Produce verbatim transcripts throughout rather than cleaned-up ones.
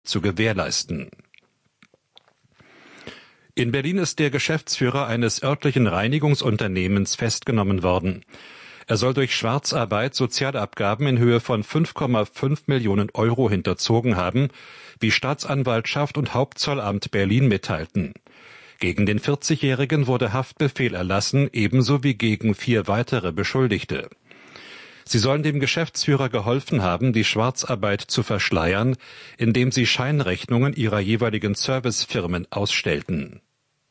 zu gewährleisten. In Berlin ist der Geschäftsführer eines örtlichen Reinigungsunternehmens festgenommen worden. Er soll durch Schwarzarbeit Sozialabgaben in Höhe von fünf Komma fünf Millionen Euro hinterzogen haben, wie Staatsanwaltschaft und Hauptzollamt Berlin mitteilten. Gegen den vierzigjährigen wurde Haftbefehl erlassen, ebenso wie gegen vier weitere Beschuldigte. Sie sollen dem Geschäftsführer geholfen haben, die Schwarzarbeit zu verschleiern, indem sie Scheinrechnungen ihrer jeweiligen Servicefirmen ausstellten.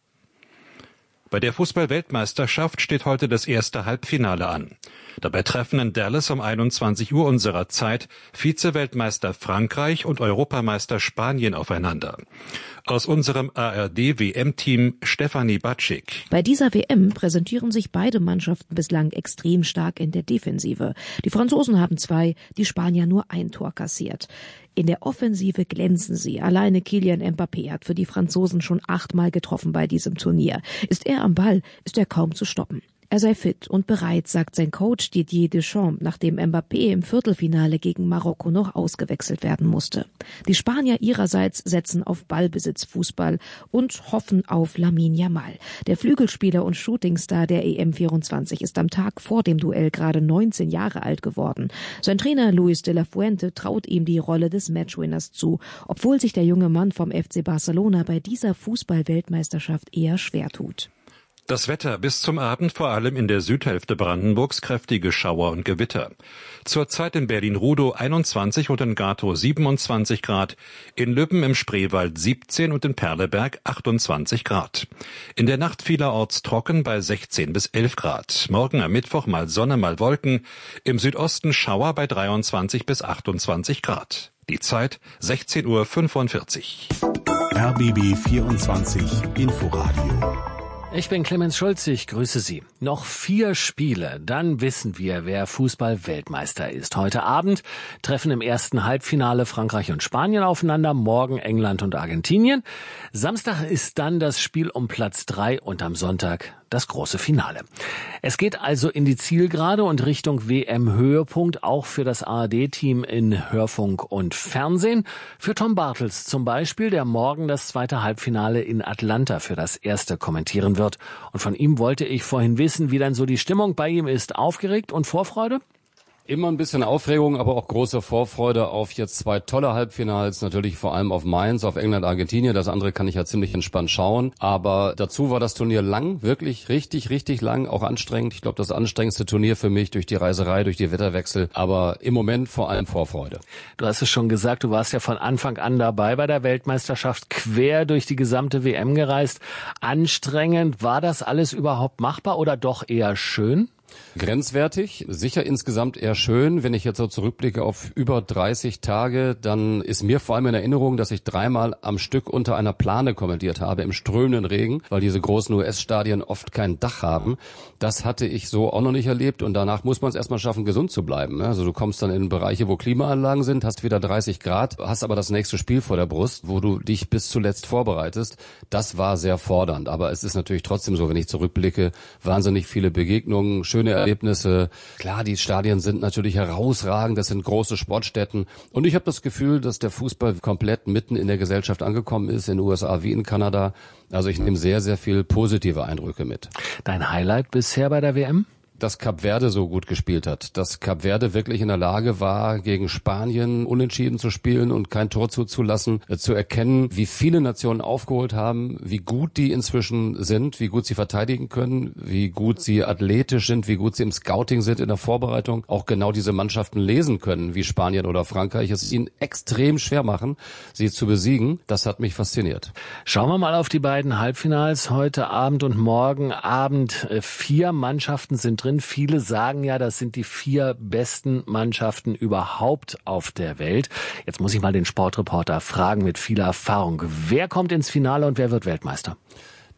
Bei der Fußball-Weltmeisterschaft steht heute das erste Halbfinale an. Dabei treffen in Dallas um einundzwanzig Uhr unserer Zeit Vize-Weltmeister Frankreich und Europameister Spanien aufeinander. Aus unserem A R D-W M-Team Stefanie Batschik. Bei dieser W M präsentieren sich beide Mannschaften bislang extrem stark in der Defensive. Die Franzosen haben zwei, die Spanier nur ein Tor kassiert. In der Offensive glänzen sie. Alleine Kylian Mbappé hat für die Franzosen schon achtmal getroffen bei diesem Turnier. Ist er am Ball, ist er kaum zu stoppen. Er sei fit und bereit, sagt sein Coach Didier Deschamps, nachdem Mbappé im Viertelfinale gegen Marokko noch ausgewechselt werden musste. Die Spanier ihrerseits setzen auf Ballbesitzfußball und hoffen auf Lamine Yamal. Der Flügelspieler und Shootingstar der E M vierundzwanzig ist am Tag vor dem Duell gerade neunzehn Jahre alt geworden. Sein Trainer Luis de la Fuente traut ihm die Rolle des Matchwinners zu, obwohl sich der junge Mann vom F C Barcelona bei dieser Fußball-Weltmeisterschaft eher schwer tut. Das Wetter bis zum Abend vor allem in der Südhälfte Brandenburgs kräftige Schauer und Gewitter. Zurzeit in Berlin-Rudow einundzwanzig und in Gatow siebenundzwanzig Grad, in Lübben im Spreewald siebzehn und in Perleberg achtundzwanzig Grad. In der Nacht vielerorts trocken bei sechzehn bis elf Grad. Morgen am Mittwoch mal Sonne, mal Wolken. Im Südosten Schauer bei dreiundzwanzig bis achtundzwanzig Grad. Die Zeit sechzehn Uhr fünfundvierzig. R B B vierundzwanzig Inforadio. Ich bin Clemens Schulz, ich grüße Sie. Noch vier Spiele, dann wissen wir, wer Fußball-Weltmeister ist. Heute Abend treffen im ersten Halbfinale Frankreich und Spanien aufeinander, morgen England und Argentinien. Samstag ist dann das Spiel um Platz drei und am Sonntag das große Finale. Es geht also in die Zielgerade und Richtung W M-Höhepunkt, auch für das A R D-Team in Hörfunk und Fernsehen. Für Tom Bartels zum Beispiel, der morgen das zweite Halbfinale in Atlanta für das erste kommentieren wird. Und von ihm wollte ich vorhin wissen, wie dann so die Stimmung bei ihm ist. Aufgeregt und Vorfreude? Immer ein bisschen Aufregung, aber auch große Vorfreude auf jetzt zwei tolle Halbfinals, natürlich vor allem auf Mainz, auf England, Argentinien. Das andere kann ich ja ziemlich entspannt schauen. Aber dazu war das Turnier lang, wirklich richtig, richtig lang, auch anstrengend. Ich glaube, das anstrengendste Turnier für mich durch die Reiserei, durch die Wetterwechsel. Aber im Moment vor allem Vorfreude. Du hast es schon gesagt, du warst ja von Anfang an dabei bei der Weltmeisterschaft, quer durch die gesamte W M gereist. Anstrengend, war das alles überhaupt machbar oder doch eher schön? Grenzwertig, sicher insgesamt eher schön. Wenn ich jetzt so zurückblicke auf über dreißig Tage, dann ist mir vor allem in Erinnerung, dass ich dreimal am Stück unter einer Plane kommentiert habe, im strömenden Regen, weil diese großen U S-Stadien oft kein Dach haben. Das hatte ich so auch noch nicht erlebt und danach muss man es erstmal schaffen, gesund zu bleiben. Also du kommst dann in Bereiche, wo Klimaanlagen sind, hast wieder dreißig Grad, hast aber das nächste Spiel vor der Brust, wo du dich bis zuletzt vorbereitest. Das war sehr fordernd, aber es ist natürlich trotzdem so, wenn ich zurückblicke, wahnsinnig viele Begegnungen, schöne Erlebnisse. Klar, die Stadien sind natürlich herausragend, das sind große Sportstätten und ich habe das Gefühl, dass der Fußball komplett mitten in der Gesellschaft angekommen ist, in den U S A wie in Kanada. Also ich nehme sehr, sehr viel positive Eindrücke mit. Dein Highlight bisher bei der W M? Dass Kap Verde so gut gespielt hat, dass Kap Verde wirklich in der Lage war, gegen Spanien unentschieden zu spielen und kein Tor zuzulassen, äh, zu erkennen, wie viele Nationen aufgeholt haben, wie gut die inzwischen sind, wie gut sie verteidigen können, wie gut sie athletisch sind, wie gut sie im Scouting sind, in der Vorbereitung, auch genau diese Mannschaften lesen können, wie Spanien oder Frankreich, es ihnen extrem schwer machen, sie zu besiegen. Das hat mich fasziniert. Schauen wir mal auf die beiden Halbfinals heute Abend und morgen Abend. Vier Mannschaften sind drin. Viele sagen ja, das sind die vier besten Mannschaften überhaupt auf der Welt. Jetzt muss ich mal den Sportreporter fragen mit viel Erfahrung. Wer kommt ins Finale und wer wird Weltmeister?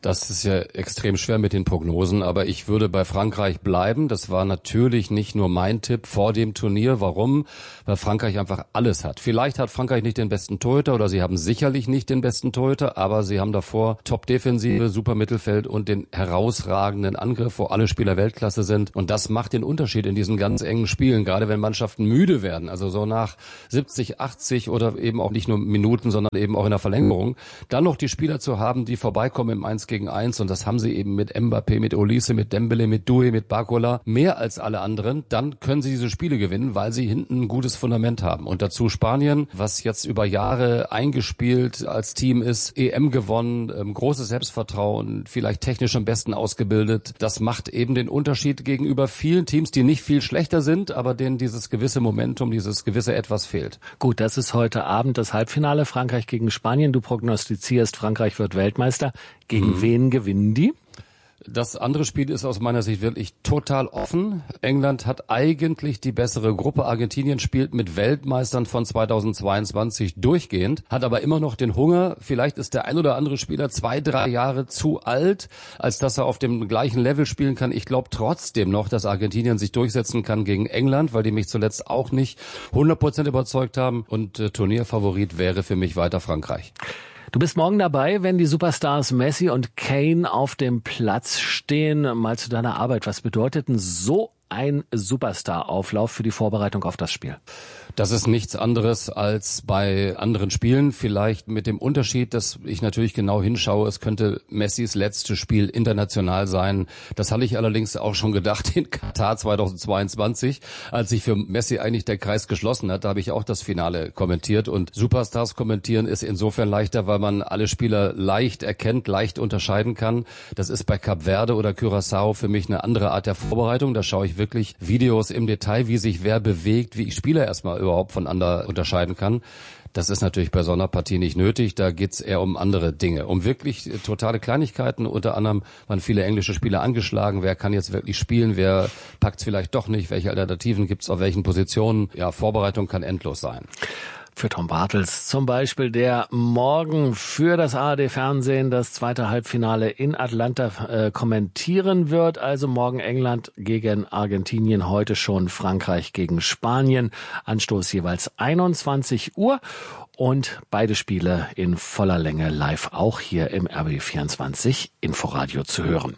Das ist ja extrem schwer mit den Prognosen, aber ich würde bei Frankreich bleiben. Das war natürlich nicht nur mein Tipp vor dem Turnier. Warum? Weil Frankreich einfach alles hat. Vielleicht hat Frankreich nicht den besten Torhüter oder sie haben sicherlich nicht den besten Torhüter, aber sie haben davor Top-Defensive, super Mittelfeld und den herausragenden Angriff, wo alle Spieler Weltklasse sind. Und das macht den Unterschied in diesen ganz engen Spielen, gerade wenn Mannschaften müde werden. Also so nach siebzig, achtzig oder eben auch nicht nur Minuten, sondern eben auch in der Verlängerung. Dann noch die Spieler zu haben, die vorbeikommen im eins gegen eins, und das haben sie eben mit Mbappé, mit Olise, mit Dembele, mit Doué, mit Barcola, mehr als alle anderen, dann können sie diese Spiele gewinnen, weil sie hinten ein gutes Fundament haben. Und dazu Spanien, was jetzt über Jahre eingespielt als Team ist, E M gewonnen, ähm, großes Selbstvertrauen, vielleicht technisch am besten ausgebildet. Das macht eben den Unterschied gegenüber vielen Teams, die nicht viel schlechter sind, aber denen dieses gewisse Momentum, dieses gewisse Etwas fehlt. Gut, das ist heute Abend das Halbfinale, Frankreich gegen Spanien. Du prognostizierst, Frankreich wird Weltmeister. Gegen mhm. wen gewinnen die? Das andere Spiel ist aus meiner Sicht wirklich total offen. England hat eigentlich die bessere Gruppe. Argentinien spielt mit Weltmeistern von zweitausendzweiundzwanzig durchgehend, hat aber immer noch den Hunger. Vielleicht ist der ein oder andere Spieler zwei, drei Jahre zu alt, als dass er auf dem gleichen Level spielen kann. Ich glaube trotzdem noch, dass Argentinien sich durchsetzen kann gegen England, weil die mich zuletzt auch nicht hundert Prozent überzeugt haben. Und äh, Turnierfavorit wäre für mich weiter Frankreich. Du bist morgen dabei, wenn die Superstars Messi und Kane auf dem Platz stehen. Mal zu deiner Arbeit. Was bedeutet denn so ein Superstar-Auflauf für die Vorbereitung auf das Spiel? Das ist nichts anderes als bei anderen Spielen, vielleicht mit dem Unterschied, dass ich natürlich genau hinschaue, es könnte Messis letztes Spiel international sein. Das hatte ich allerdings auch schon gedacht in Katar zweitausendzweiundzwanzig, als sich für Messi eigentlich der Kreis geschlossen hat. Da habe ich auch das Finale kommentiert, und Superstars kommentieren ist insofern leichter, weil man alle Spieler leicht erkennt, leicht unterscheiden kann. Das ist bei Kap Verde oder Curaçao für mich eine andere Art der Vorbereitung. Da schaue ich wirklich Videos im Detail, wie sich wer bewegt, wie ich Spieler erstmal überhaupt voneinander unterscheiden kann. Das ist natürlich bei so einer Partie nicht nötig. Da geht's eher um andere Dinge, um wirklich totale Kleinigkeiten. Unter anderem waren viele englische Spieler angeschlagen. Wer kann jetzt wirklich spielen? Wer packt's vielleicht doch nicht? Welche Alternativen gibt's auf welchen Positionen? Ja, Vorbereitung kann endlos sein. Für Tom Bartels zum Beispiel, der morgen für das A R D-Fernsehen das zweite Halbfinale in Atlanta äh, kommentieren wird. Also morgen England gegen Argentinien, heute schon Frankreich gegen Spanien. Anstoß jeweils einundzwanzig Uhr und beide Spiele in voller Länge live auch hier im R B B vierundzwanzig Inforadio zu hören.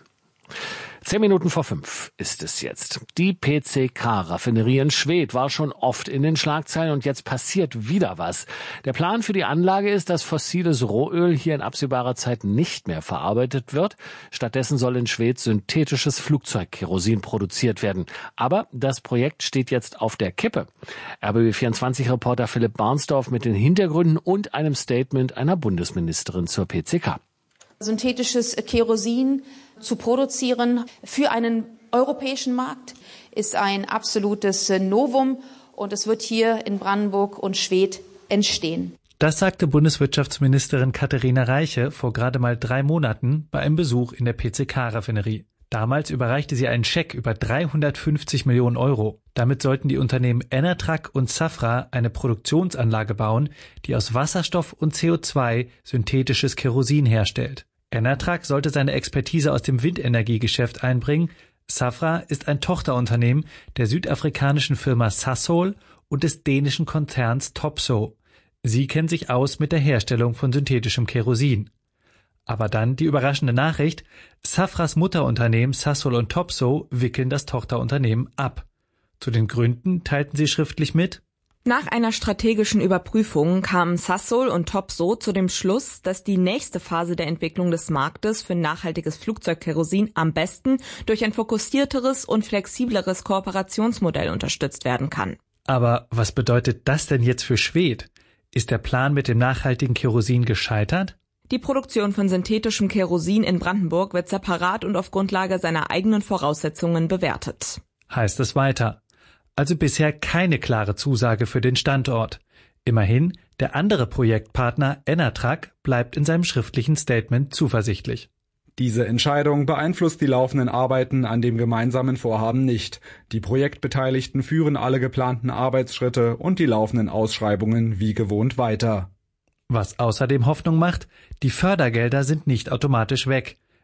Zehn Minuten vor fünf ist es jetzt. Die P C K-Raffinerie in Schwedt war schon oft in den Schlagzeilen, und jetzt passiert wieder was. Der Plan für die Anlage ist, dass fossiles Rohöl hier in absehbarer Zeit nicht mehr verarbeitet wird. Stattdessen soll in Schwedt synthetisches Flugzeugkerosin produziert werden. Aber das Projekt steht jetzt auf der Kippe. R B B vierundzwanzig-Reporter Philipp Barnsdorf mit den Hintergründen und einem Statement einer Bundesministerin zur P C K. Synthetisches Kerosin zu produzieren für einen europäischen Markt ist ein absolutes Novum, und es wird hier in Brandenburg und Schwedt entstehen. Das sagte Bundeswirtschaftsministerin Katharina Reiche vor gerade mal drei Monaten bei einem Besuch in der P C K-Raffinerie. Damals überreichte sie einen Scheck über dreihundertfünfzig Millionen Euro. Damit sollten die Unternehmen Enertrac und Safra eine Produktionsanlage bauen, die aus Wasserstoff und C O zwei synthetisches Kerosin herstellt. Enertrac sollte seine Expertise aus dem Windenergiegeschäft einbringen. Safra ist ein Tochterunternehmen der südafrikanischen Firma Sasol und des dänischen Konzerns Topsoe. Sie kennen sich aus mit der Herstellung von synthetischem Kerosin. Aber dann die überraschende Nachricht: Safras Mutterunternehmen Sasol und Topsoe wickeln das Tochterunternehmen ab. Zu den Gründen teilten sie schriftlich mit: Nach einer strategischen Überprüfung kamen Sasol und Topsoe zu dem Schluss, dass die nächste Phase der Entwicklung des Marktes für nachhaltiges Flugzeugkerosin am besten durch ein fokussierteres und flexibleres Kooperationsmodell unterstützt werden kann. Aber was bedeutet das denn jetzt für Schwedt? Ist der Plan mit dem nachhaltigen Kerosin gescheitert? Die Produktion von synthetischem Kerosin in Brandenburg wird separat und auf Grundlage seiner eigenen Voraussetzungen bewertet. Heißt es weiter. Also bisher keine klare Zusage für den Standort. Immerhin, der andere Projektpartner Enertrac bleibt in seinem schriftlichen Statement zuversichtlich. Diese Entscheidung beeinflusst die laufenden Arbeiten an dem gemeinsamen Vorhaben nicht. Die Projektbeteiligten führen alle geplanten Arbeitsschritte und die laufenden Ausschreibungen wie gewohnt weiter. Was außerdem Hoffnung macht: Die Fördergelder sind nicht automatisch weg.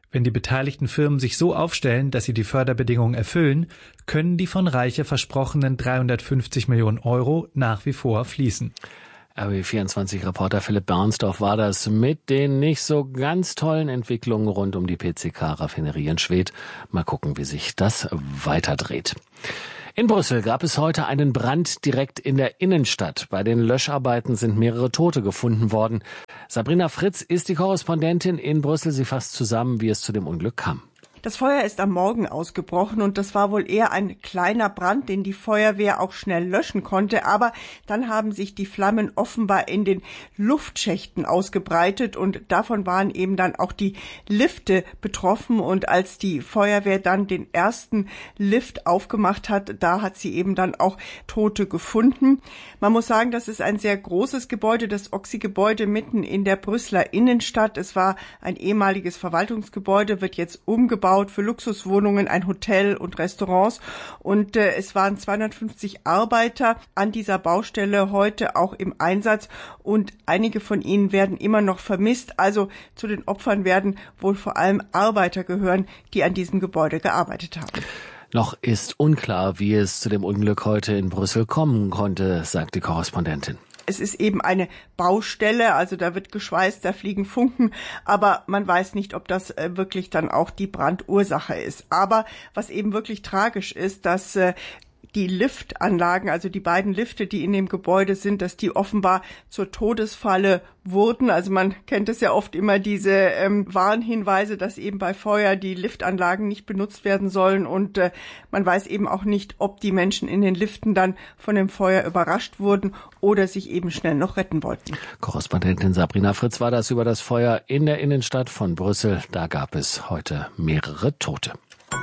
Wenn die beteiligten Firmen sich so aufstellen, dass sie die Förderbedingungen erfüllen, können die von Reiche versprochenen dreihundertfünfzig Millionen Euro nach wie vor fließen. R B B vierundzwanzig-Reporter Philipp Bernsdorf war das mit den nicht so ganz tollen Entwicklungen rund um die P C K-Raffinerie in Schwedt. Mal gucken, wie sich das weiterdreht. In Brüssel gab es heute einen Brand direkt in der Innenstadt. Bei den Löscharbeiten sind mehrere Tote gefunden worden. Sabrina Fritz ist die Korrespondentin in Brüssel. Sie fasst zusammen, wie es zu dem Unglück kam. Das Feuer ist am Morgen ausgebrochen und das war wohl eher ein kleiner Brand, den die Feuerwehr auch schnell löschen konnte. Aber dann haben sich die Flammen offenbar in den Luftschächten ausgebreitet und davon waren eben dann auch die Lifte betroffen. Und als die Feuerwehr dann den ersten Lift aufgemacht hat, da hat sie eben dann auch Tote gefunden. Man muss sagen, das ist ein sehr großes Gebäude, das Oxy-Gebäude mitten in der Brüsseler Innenstadt. Es war ein ehemaliges Verwaltungsgebäude, wird jetzt umgebaut für Luxuswohnungen, ein Hotel und Restaurants. Und äh, es waren zweihundertfünfzig Arbeiter an dieser Baustelle heute auch im Einsatz und einige von ihnen werden immer noch vermisst. Also zu den Opfern werden wohl vor allem Arbeiter gehören, die an diesem Gebäude gearbeitet haben. Noch ist unklar, wie es zu dem Unglück heute in Brüssel kommen konnte, sagt die Korrespondentin. Es ist eben eine Baustelle, also da wird geschweißt, da fliegen Funken, aber man weiß nicht, ob das äh, wirklich dann auch die Brandursache ist. Aber was eben wirklich tragisch ist, dass äh, die Liftanlagen, also die beiden Lifte, die in dem Gebäude sind, dass die offenbar zur Todesfalle wurden. Also man kennt es ja oft immer diese ähm, Warnhinweise, dass eben bei Feuer die Liftanlagen nicht benutzt werden sollen und äh, man weiß eben auch nicht, ob die Menschen in den Liften dann von dem Feuer überrascht wurden oder sich eben schnell noch retten wollten. Korrespondentin Sabrina Fritz war das über das Feuer in der Innenstadt von Brüssel. Da gab es heute mehrere Tote.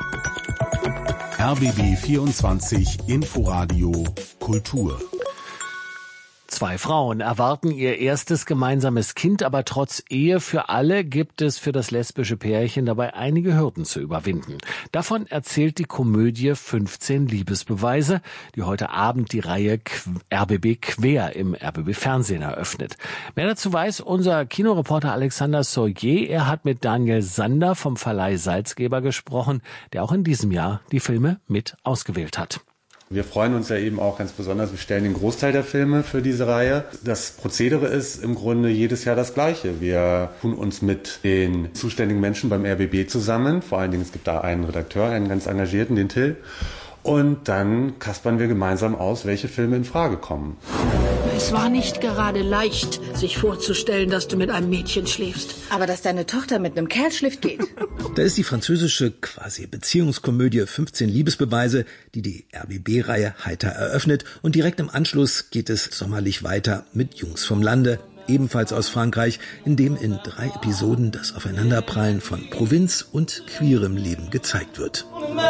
R B B vierundzwanzig Inforadio Kultur. Zwei Frauen erwarten ihr erstes gemeinsames Kind, aber trotz Ehe für alle gibt es für das lesbische Pärchen dabei einige Hürden zu überwinden. Davon erzählt die Komödie fünfzehn Liebesbeweise, die heute Abend die Reihe R B B Quer im R B B Fernsehen eröffnet. Mehr dazu weiß unser Kinoreporter Alexander Soyer. Er hat mit Daniel Sander vom Verleih Salzgeber gesprochen, der auch in diesem Jahr die Filme mit ausgewählt hat. Wir freuen uns ja eben auch ganz besonders, wir stellen den Großteil der Filme für diese Reihe. Das Prozedere ist im Grunde jedes Jahr das gleiche. Wir tun uns mit den zuständigen Menschen beim R B B zusammen. Vor allen Dingen, es gibt da einen Redakteur, einen ganz engagierten, den Till. Und dann kaspern wir gemeinsam aus, welche Filme in Frage kommen. Es war nicht gerade leicht, sich vorzustellen, dass du mit einem Mädchen schläfst. Aber dass deine Tochter mit einem Kerl schläft, geht. Da ist die französische quasi Beziehungskomödie fünfzehn Liebesbeweise, die die R B B-Reihe heiter eröffnet. Und direkt im Anschluss geht es sommerlich weiter mit Jungs vom Lande, ebenfalls aus Frankreich, in dem in drei Episoden das Aufeinanderprallen von Provinz und queerem Leben gezeigt wird.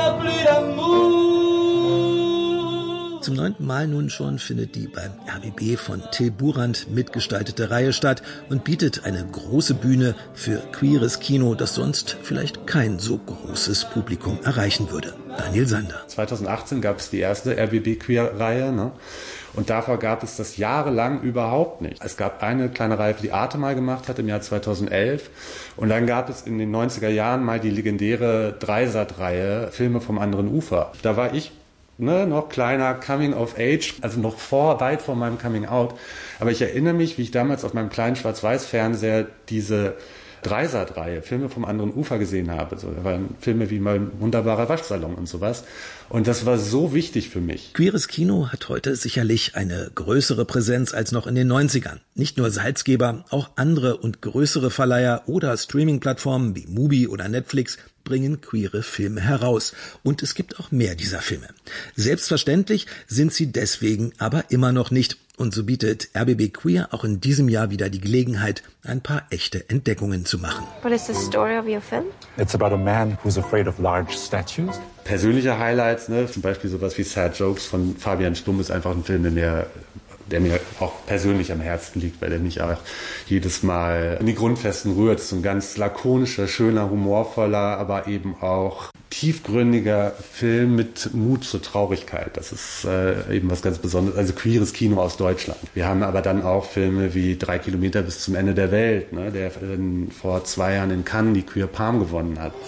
Zum neunten Mal nun schon findet die beim R B B von Till Burand mitgestaltete Reihe statt und bietet eine große Bühne für queeres Kino, das sonst vielleicht kein so großes Publikum erreichen würde. Daniel Sander. zweitausendachtzehn gab es die erste R B B Queer-Reihe, ne? Und davor gab es das jahrelang überhaupt nicht. Es gab eine kleine Reihe, die Arte mal gemacht hat im Jahr zweitausendelf. Und dann gab es in den neunziger Jahren mal die legendäre Dreisat-Reihe Filme vom anderen Ufer. Da war ich Ne, noch kleiner, Coming of Age, also noch vor, weit vor meinem Coming Out. Aber ich erinnere mich, wie ich damals auf meinem kleinen Schwarz-Weiß-Fernseher diese Dreisat-Reihe, Filme vom anderen Ufer gesehen habe. So, da waren Filme wie mein wunderbarer Waschsalon und sowas. Und das war so wichtig für mich. Queeres Kino hat heute sicherlich eine größere Präsenz als noch in den neunzigern. Nicht nur Salzgeber, auch andere und größere Verleiher oder Streaming-Plattformen wie Mubi oder Netflix bringen queere Filme heraus. Und es gibt auch mehr dieser Filme. Selbstverständlich sind sie deswegen aber immer noch nicht. Und so bietet R B B Queer auch in diesem Jahr wieder die Gelegenheit, ein paar echte Entdeckungen zu machen. What is the story of your film? It's about a man who's afraid of large statues. Persönliche Highlights, ne, zum Beispiel sowas wie Sad Jokes von Fabian Stumm ist einfach ein Film, der mir der mir auch persönlich am Herzen liegt, weil der mich auch jedes Mal in die Grundfesten rührt. So ein ganz lakonischer, schöner, humorvoller, aber eben auch tiefgründiger Film mit Mut zur Traurigkeit. Das ist äh, eben was ganz Besonderes, also queeres Kino aus Deutschland. Wir haben aber dann auch Filme wie Drei Kilometer bis zum Ende der Welt, ne, der äh, vor zwei Jahren in Cannes die Queer Palm gewonnen hat.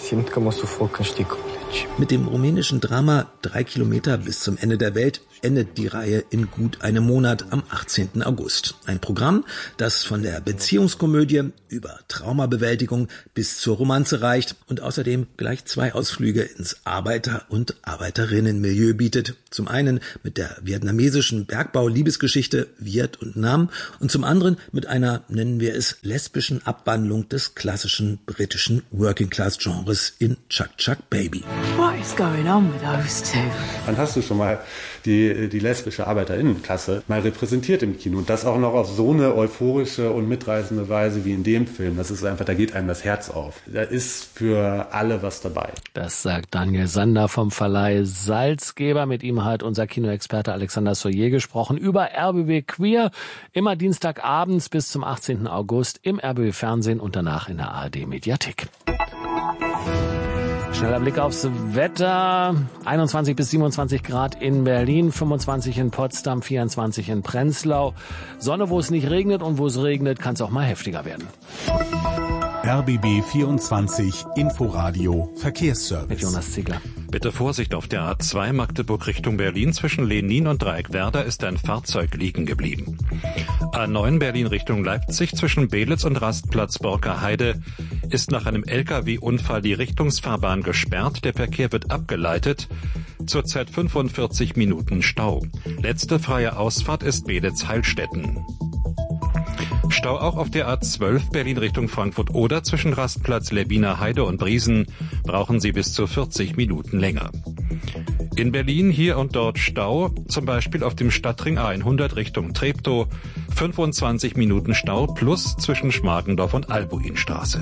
Mit dem rumänischen Drama Drei Kilometer bis zum Ende der Welt endet die Reihe in gut einem Monat am achtzehnten August. Ein Programm, das von der Beziehungskomödie über Traumabewältigung bis zur Romanze reicht und außerdem gleich zwei Ausflüge ins Arbeiter- und Arbeiterinnenmilieu bietet. Zum einen mit der vietnamesischen Bergbau-Liebesgeschichte Viet und Nam und zum anderen mit einer, nennen wir es, lesbischen Abwandlung des klassischen britischen Working-Class-Genres in Chuck Chuck Baby. What is going on with those two? Dann hast du schon mal die, die lesbische Arbeiterinnenklasse mal repräsentiert im Kino. Und das auch noch auf so eine euphorische und mitreißende Weise wie in dem Film. Das ist einfach, da geht einem das Herz auf. Da ist für alle was dabei. Das sagt Daniel Sander vom Verleih Salzgeber. Mit ihm hat unser Kinoexperte Alexander Soyer gesprochen über R B B Queer. Immer Dienstagabends bis zum achtzehnten August im R B B Fernsehen und danach in der A R D Mediathek. Schneller Blick aufs Wetter. einundzwanzig bis siebenundzwanzig Grad in Berlin, fünfundzwanzig in Potsdam, vierundzwanzig in Prenzlau. Sonne, wo es nicht regnet, und wo es regnet, kann es auch mal heftiger werden. R B B vierundzwanzig Inforadio Verkehrsservice. Mit Jonas Ziegler. Bitte Vorsicht, auf der A zwei Magdeburg Richtung Berlin zwischen Lenin und Dreieckwerder ist ein Fahrzeug liegen geblieben. A neun Berlin Richtung Leipzig zwischen Belitz und Rastplatz Borker-Heide ist nach einem L K W-Unfall die Richtungsfahrbahn gesperrt. Der Verkehr wird abgeleitet. Zurzeit fünfundvierzig Minuten Stau. Letzte freie Ausfahrt ist Belitz-Heilstätten. Stau auch auf der A zwölf Berlin Richtung Frankfurt-Oder zwischen Rastplatz Lebbiner Heide und Briesen brauchen Sie bis zu vierzig Minuten länger. In Berlin hier und dort Stau, zum Beispiel auf dem Stadtring A hundert Richtung Treptow, fünfundzwanzig Minuten Stau plus zwischen Schmargendorf und Albuinstraße.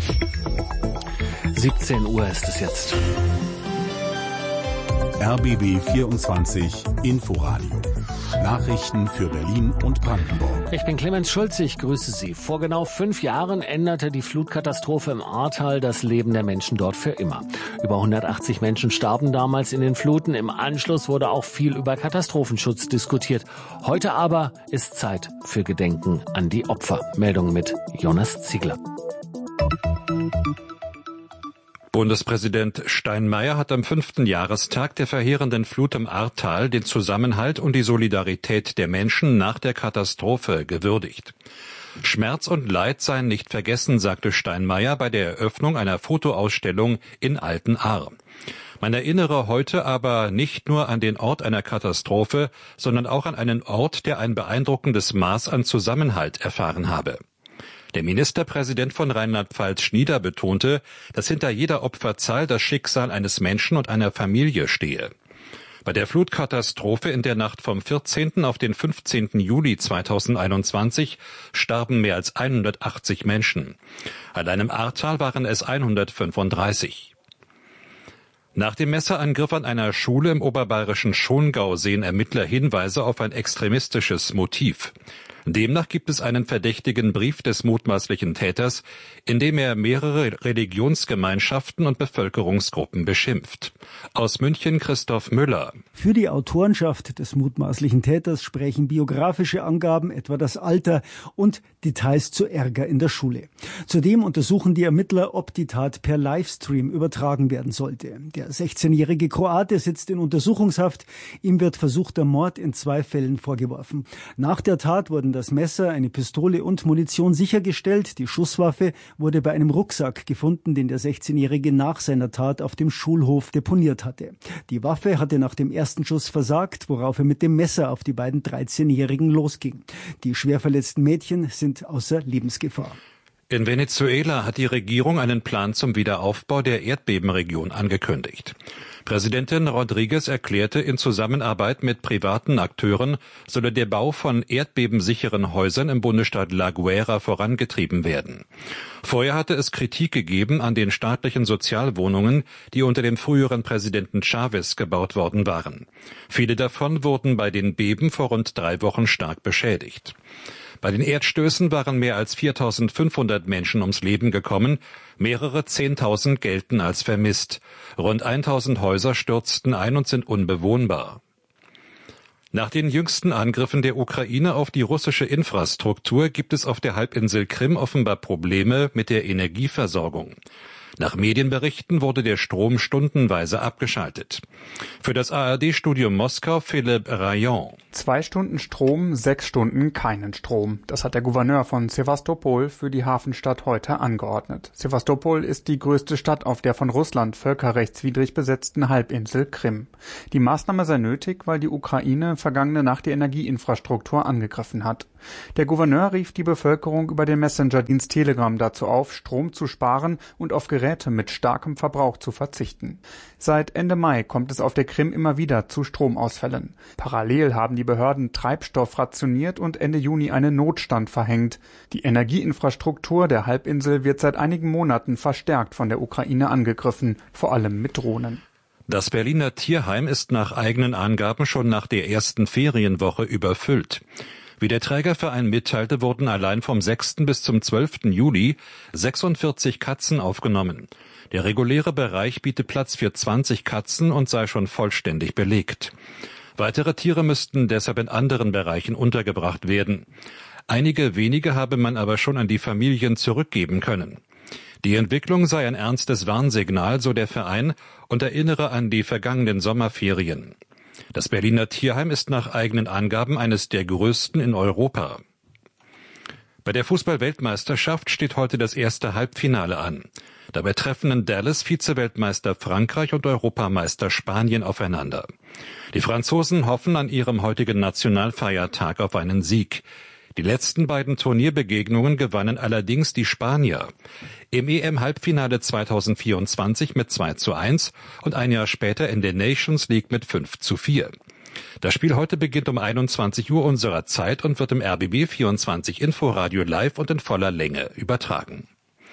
siebzehn Uhr ist es jetzt. R B B vierundzwanzig Inforadio. Nachrichten für Berlin und Brandenburg. Ich bin Clemens Schulze, ich grüße Sie. Vor genau fünf Jahren änderte die Flutkatastrophe im Ahrtal das Leben der Menschen dort für immer. Über hundertachtzig Menschen starben damals in den Fluten. Im Anschluss wurde auch viel über Katastrophenschutz diskutiert. Heute aber ist Zeit für Gedenken an die Opfer. Meldung mit Jonas Ziegler. Bundespräsident Steinmeier hat am fünften Jahrestag der verheerenden Flut im Ahrtal den Zusammenhalt und die Solidarität der Menschen nach der Katastrophe gewürdigt. Schmerz und Leid seien nicht vergessen, sagte Steinmeier bei der Eröffnung einer Fotoausstellung in Altenahr. Man erinnere heute aber nicht nur an den Ort einer Katastrophe, sondern auch an einen Ort, der ein beeindruckendes Maß an Zusammenhalt erfahren habe. Der Ministerpräsident von Rheinland-Pfalz Schnieder betonte, dass hinter jeder Opferzahl das Schicksal eines Menschen und einer Familie stehe. Bei der Flutkatastrophe in der Nacht vom vierzehnten auf den fünfzehnten Juli zweitausendeinundzwanzig starben mehr als hundertachtzig Menschen. Allein im Ahrtal waren es hundertfünfunddreißig. Nach dem Messerangriff an einer Schule im oberbayerischen Schongau sehen Ermittler Hinweise auf ein extremistisches Motiv. Demnach gibt es einen verdächtigen Brief des mutmaßlichen Täters, in dem er mehrere Religionsgemeinschaften und Bevölkerungsgruppen beschimpft. Aus München Christoph Müller. Für die Autorenschaft des mutmaßlichen Täters sprechen biografische Angaben, etwa das Alter und Details zu Ärger in der Schule. Zudem untersuchen die Ermittler, ob die Tat per Livestream übertragen werden sollte. Der sechzehnjährige Kroate sitzt in Untersuchungshaft. Ihm wird versuchter Mord in zwei Fällen vorgeworfen. Nach der Tat wurden das Messer, eine Pistole und Munition sichergestellt. Die Schusswaffe wurde bei einem Rucksack gefunden, den der sechzehnjährige nach seiner Tat auf dem Schulhof deponiert hatte. Die Waffe hatte nach dem ersten Schuss versagt, worauf er mit dem Messer auf die beiden dreizehnjährigen losging. Die schwer verletzten Mädchen sind außer Lebensgefahr. In Venezuela hat die Regierung einen Plan zum Wiederaufbau der Erdbebenregion angekündigt. Präsidentin Rodriguez erklärte, in Zusammenarbeit mit privaten Akteuren solle der Bau von erdbebensicheren Häusern im Bundesstaat La Guaira vorangetrieben werden. Vorher hatte es Kritik gegeben an den staatlichen Sozialwohnungen, die unter dem früheren Präsidenten Chavez gebaut worden waren. Viele davon wurden bei den Beben vor rund drei Wochen stark beschädigt. Bei den Erdstößen waren mehr als viertausendfünfhundert Menschen ums Leben gekommen, mehrere Zehntausend gelten als vermisst. Rund tausend Häuser stürzten ein und sind unbewohnbar. Nach den jüngsten Angriffen der Ukraine auf die russische Infrastruktur gibt es auf der Halbinsel Krim offenbar Probleme mit der Energieversorgung. Nach Medienberichten wurde der Strom stundenweise abgeschaltet. Für das A R D-Studio Moskau Philipp Rayon. Zwei Stunden Strom, sechs Stunden keinen Strom. Das hat der Gouverneur von Sewastopol für die Hafenstadt heute angeordnet. Sewastopol ist die größte Stadt auf der von Russland völkerrechtswidrig besetzten Halbinsel Krim. Die Maßnahme sei nötig, weil die Ukraine vergangene Nacht die Energieinfrastruktur angegriffen hat. Der Gouverneur rief die Bevölkerung über den Messenger-Dienst Telegram dazu auf, Strom zu sparen und auf Geräte mit starkem Verbrauch zu verzichten. Seit Ende Mai kommt es auf der Krim immer wieder zu Stromausfällen. Parallel haben die Behörden Treibstoff rationiert und Ende Juni einen Notstand verhängt. Die Energieinfrastruktur der Halbinsel wird seit einigen Monaten verstärkt von der Ukraine angegriffen, vor allem mit Drohnen. Das Berliner Tierheim ist nach eigenen Angaben schon nach der ersten Ferienwoche überfüllt. Wie der Trägerverein mitteilte, wurden allein vom sechsten bis zum zwölften Juli sechsundvierzig Katzen aufgenommen. Der reguläre Bereich biete Platz für zwanzig Katzen und sei schon vollständig belegt. Weitere Tiere müssten deshalb in anderen Bereichen untergebracht werden. Einige wenige habe man aber schon an die Familien zurückgeben können. Die Entwicklung sei ein ernstes Warnsignal, so der Verein, und erinnere an die vergangenen Sommerferien. Das Berliner Tierheim ist nach eigenen Angaben eines der größten in Europa. Bei der Fußball-Weltmeisterschaft steht heute das erste Halbfinale an. Dabei treffen in Dallas Vize-Weltmeister Frankreich und Europameister Spanien aufeinander. Die Franzosen hoffen an ihrem heutigen Nationalfeiertag auf einen Sieg. Die letzten beiden Turnierbegegnungen gewannen allerdings die Spanier. Im E M-Halbfinale zweitausendvierundzwanzig mit zwei zu eins und ein Jahr später in der Nations League mit fünf zu vier. Das Spiel heute beginnt um einundzwanzig Uhr unserer Zeit und wird im R B B vierundzwanzig Inforadio live und in voller Länge übertragen.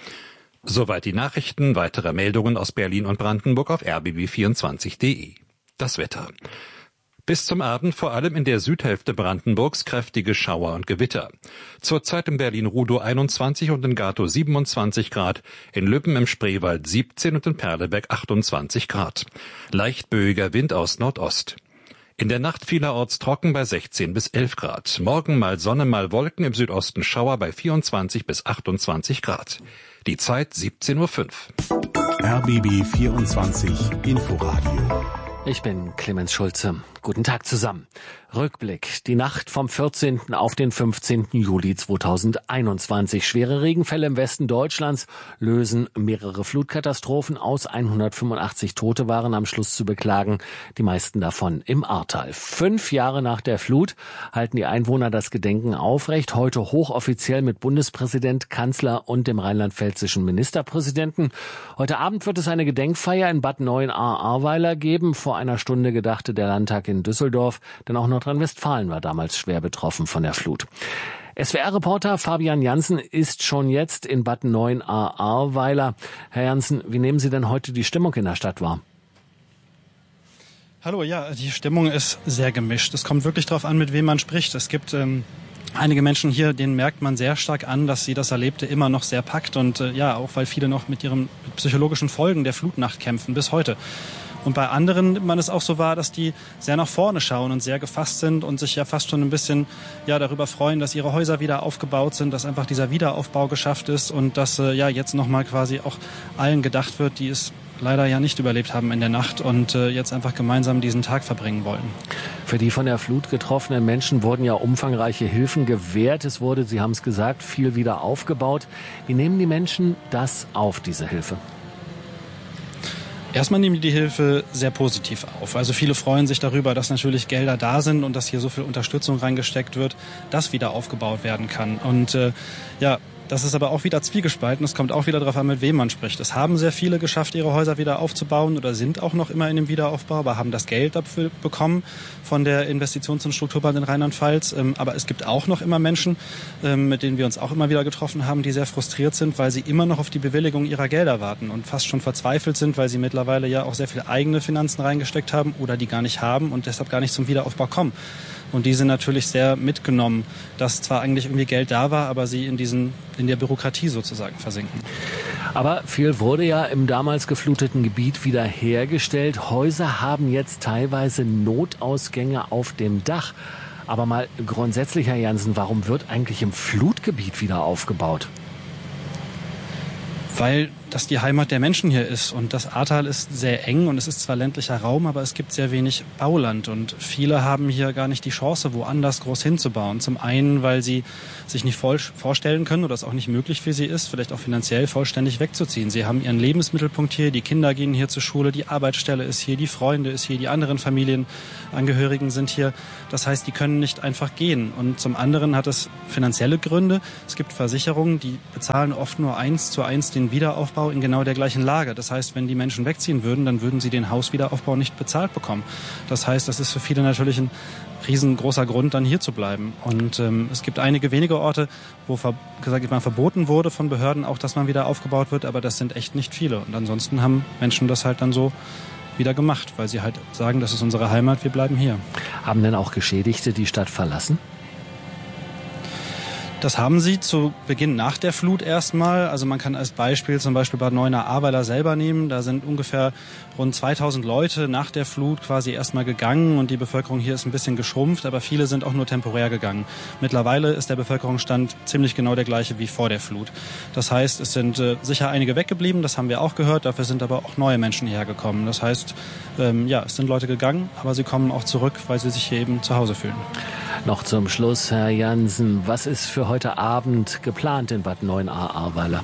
Soweit die Nachrichten. Weitere Meldungen aus Berlin und Brandenburg auf r b b vierundzwanzig punkt d e. Das Wetter. Bis zum Abend vor allem in der Südhälfte Brandenburgs kräftige Schauer und Gewitter. Zurzeit in Berlin-Rudow einundzwanzig und in Gatow siebenundzwanzig Grad, in Lübben im Spreewald siebzehn und in Perleberg achtundzwanzig Grad. Leicht böiger Wind aus Nordost. In der Nacht vielerorts trocken bei sechzehn bis elf Grad. Morgen mal Sonne, mal Wolken, im Südosten Schauer bei vierundzwanzig bis achtundzwanzig Grad. Die Zeit siebzehn Uhr fünf. R B B vierundzwanzig Inforadio. Ich bin Clemens Schulze. Guten Tag zusammen. Rückblick. Die Nacht vom vierzehnten auf den fünfzehnten Juli zweitausendeinundzwanzig. Schwere Regenfälle im Westen Deutschlands lösen mehrere Flutkatastrophen aus. hundertfünfundachtzig Tote waren am Schluss zu beklagen, die meisten davon im Ahrtal. Fünf Jahre nach der Flut halten die Einwohner das Gedenken aufrecht. Heute hochoffiziell mit Bundespräsident, Kanzler und dem rheinland-pfälzischen Ministerpräsidenten. Heute Abend wird es eine Gedenkfeier in Bad Neuenahr-Ahrweiler geben. Vor einer Stunde gedachte der Landtag in Düsseldorf, denn auch Nordrhein-Westfalen war damals schwer betroffen von der Flut. S W R-Reporter Fabian Janssen ist schon jetzt in Bad Neuenahr-Ahrweiler. Herr Janssen, wie nehmen Sie denn heute die Stimmung in der Stadt wahr? Hallo, ja, die Stimmung ist sehr gemischt. Es kommt wirklich darauf an, mit wem man spricht. Es gibt ähm, einige Menschen hier, denen merkt man sehr stark an, dass sie das Erlebte immer noch sehr packt. Und äh, ja, auch weil viele noch mit ihren psychologischen Folgen der Flutnacht kämpfen bis heute. Und bei anderen nimmt man es auch so wahr, dass die sehr nach vorne schauen und sehr gefasst sind und sich ja fast schon ein bisschen ja darüber freuen, dass ihre Häuser wieder aufgebaut sind, dass einfach dieser Wiederaufbau geschafft ist und dass äh, ja jetzt nochmal quasi auch allen gedacht wird, die es leider ja nicht überlebt haben in der Nacht und äh, jetzt einfach gemeinsam diesen Tag verbringen wollen. Für die von der Flut getroffenen Menschen wurden ja umfangreiche Hilfen gewährt. Es wurde, Sie haben es gesagt, viel wieder aufgebaut. Wie nehmen die Menschen das auf, diese Hilfe? Erstmal nehmen die die Hilfe sehr positiv auf. Also viele freuen sich darüber, dass natürlich Gelder da sind und dass hier so viel Unterstützung reingesteckt wird, dass wieder aufgebaut werden kann. Und äh, ja, Das ist aber auch wieder zwiegespalten. Es kommt auch wieder darauf an, mit wem man spricht. Es haben sehr viele geschafft, ihre Häuser wieder aufzubauen oder sind auch noch immer in dem Wiederaufbau, aber haben das Geld dafür bekommen von der Investitions- und Strukturbank in Rheinland-Pfalz. Aber es gibt auch noch immer Menschen, mit denen wir uns auch immer wieder getroffen haben, die sehr frustriert sind, weil sie immer noch auf die Bewilligung ihrer Gelder warten und fast schon verzweifelt sind, weil sie mittlerweile ja auch sehr viel eigene Finanzen reingesteckt haben oder die gar nicht haben und deshalb gar nicht zum Wiederaufbau kommen. Und die sind natürlich sehr mitgenommen, dass zwar eigentlich irgendwie Geld da war, aber sie in diesen, in der Bürokratie sozusagen versinken. Aber viel wurde ja im damals gefluteten Gebiet wieder hergestellt. Häuser haben jetzt teilweise Notausgänge auf dem Dach. Aber mal grundsätzlich, Herr Jansen, warum wird eigentlich im Flutgebiet wieder aufgebaut? Weil das die Heimat der Menschen hier ist und das Ahrtal ist sehr eng und es ist zwar ländlicher Raum, aber es gibt sehr wenig Bauland und viele haben hier gar nicht die Chance, woanders groß hinzubauen. Zum einen, weil sie sich nicht voll vorstellen können oder es auch nicht möglich für sie ist, vielleicht auch finanziell vollständig wegzuziehen. Sie haben ihren Lebensmittelpunkt hier, die Kinder gehen hier zur Schule, die Arbeitsstelle ist hier, die Freunde ist hier, die anderen Familienangehörigen sind hier. Das heißt, die können nicht einfach gehen. Und zum anderen hat es finanzielle Gründe. Es gibt Versicherungen, die bezahlen oft nur eins zu eins den Wiederaufbau in genau der gleichen Lage. Das heißt, wenn die Menschen wegziehen würden, dann würden sie den Hauswiederaufbau nicht bezahlt bekommen. Das heißt, das ist für viele natürlich ein riesengroßer Grund, dann hier zu bleiben. Und ähm, es gibt einige wenige Orte, wo ver gesagt, mal verboten wurde von Behörden, auch dass man wieder aufgebaut wird, aber das sind echt nicht viele. Und ansonsten haben Menschen das halt dann so wieder gemacht, weil sie halt sagen, das ist unsere Heimat, wir bleiben hier. Haben denn auch Geschädigte die Stadt verlassen? Das haben sie zu Beginn nach der Flut erstmal. Also man kann als Beispiel zum Beispiel Bad Neuenahr-Ahrweiler selber nehmen. Da sind ungefähr rund zweitausend Leute nach der Flut quasi erstmal gegangen und die Bevölkerung hier ist ein bisschen geschrumpft, aber viele sind auch nur temporär gegangen. Mittlerweile ist der Bevölkerungsstand ziemlich genau der gleiche wie vor der Flut. Das heißt, es sind äh, sicher einige weggeblieben, das haben wir auch gehört. Dafür sind aber auch neue Menschen hierher gekommen. Das heißt, ähm, ja, es sind Leute gegangen, aber sie kommen auch zurück, weil sie sich hier eben zu Hause fühlen. Noch zum Schluss, Herr Jansen, was ist für heute Abend geplant in Bad Neuenahr-Ahrweiler?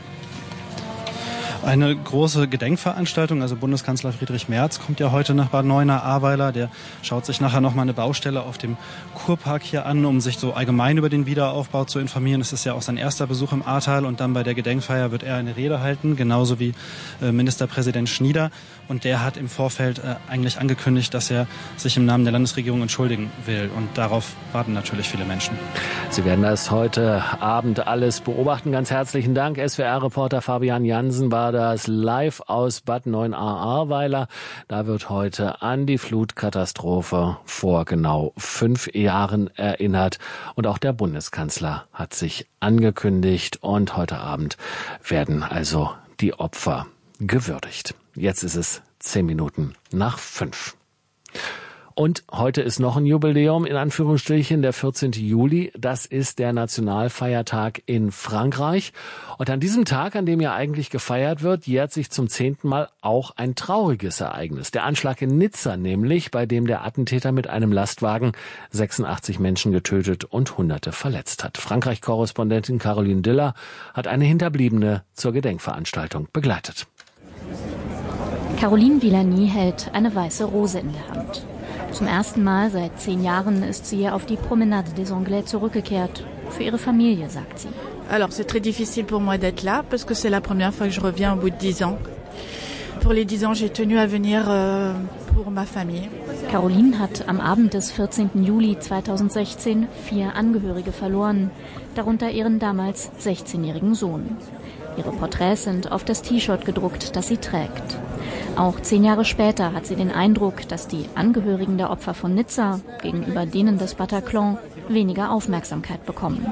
Eine große Gedenkveranstaltung, also Bundeskanzler Friedrich Merz kommt ja heute nach Bad Neuenahr-Ahrweiler. Der schaut sich nachher noch mal eine Baustelle auf dem Kurpark hier an, um sich so allgemein über den Wiederaufbau zu informieren. Es ist ja auch sein erster Besuch im Ahrtal und dann bei der Gedenkfeier wird er eine Rede halten, genauso wie äh, Ministerpräsident Schnieder. Und der hat im Vorfeld äh, eigentlich angekündigt, dass er sich im Namen der Landesregierung entschuldigen will. Und darauf warten natürlich viele Menschen. Sie werden das heute Abend alles beobachten. Ganz herzlichen Dank. S W R-Reporter Fabian Jansen war das live aus Bad Neuenahr-Ahrweiler. Da wird heute an die Flutkatastrophe vor genau fünf Jahren erinnert. Und auch der Bundeskanzler hat sich angekündigt. Und heute Abend werden also die Opfer gewürdigt. Jetzt ist es zehn Minuten nach fünf. Und heute ist noch ein Jubiläum, in Anführungsstrichen, der vierzehnten Juli. Das ist der Nationalfeiertag in Frankreich. Und an diesem Tag, an dem ja eigentlich gefeiert wird, jährt sich zum zehnten Mal auch ein trauriges Ereignis. Der Anschlag in Nizza nämlich, bei dem der Attentäter mit einem Lastwagen sechsundachtzig Menschen getötet und Hunderte verletzt hat. Frankreich-Korrespondentin Caroline Diller hat eine Hinterbliebene zur Gedenkveranstaltung begleitet. Caroline Villani hält eine weiße Rose in der Hand. Zum ersten Mal seit zehn Jahren ist sie auf die Promenade des Anglais zurückgekehrt. Für ihre Familie, sagt sie. Alors, c'est très difficile pour moi d'être là, parce que c'est la première fois que je reviens au bout de dix ans. Pour les dix ans, j'ai tenu à venir euh, pour ma famille. Caroline hat am Abend des vierzehnten Juli zweitausendsechzehn vier Angehörige verloren, darunter ihren damals sechzehnjährigen Sohn. Ihre Porträts sind auf das T-Shirt gedruckt, das sie trägt. Auch zehn Jahre später hat sie den Eindruck, dass die Angehörigen der Opfer von Nizza gegenüber denen des Bataclan weniger Aufmerksamkeit bekommen.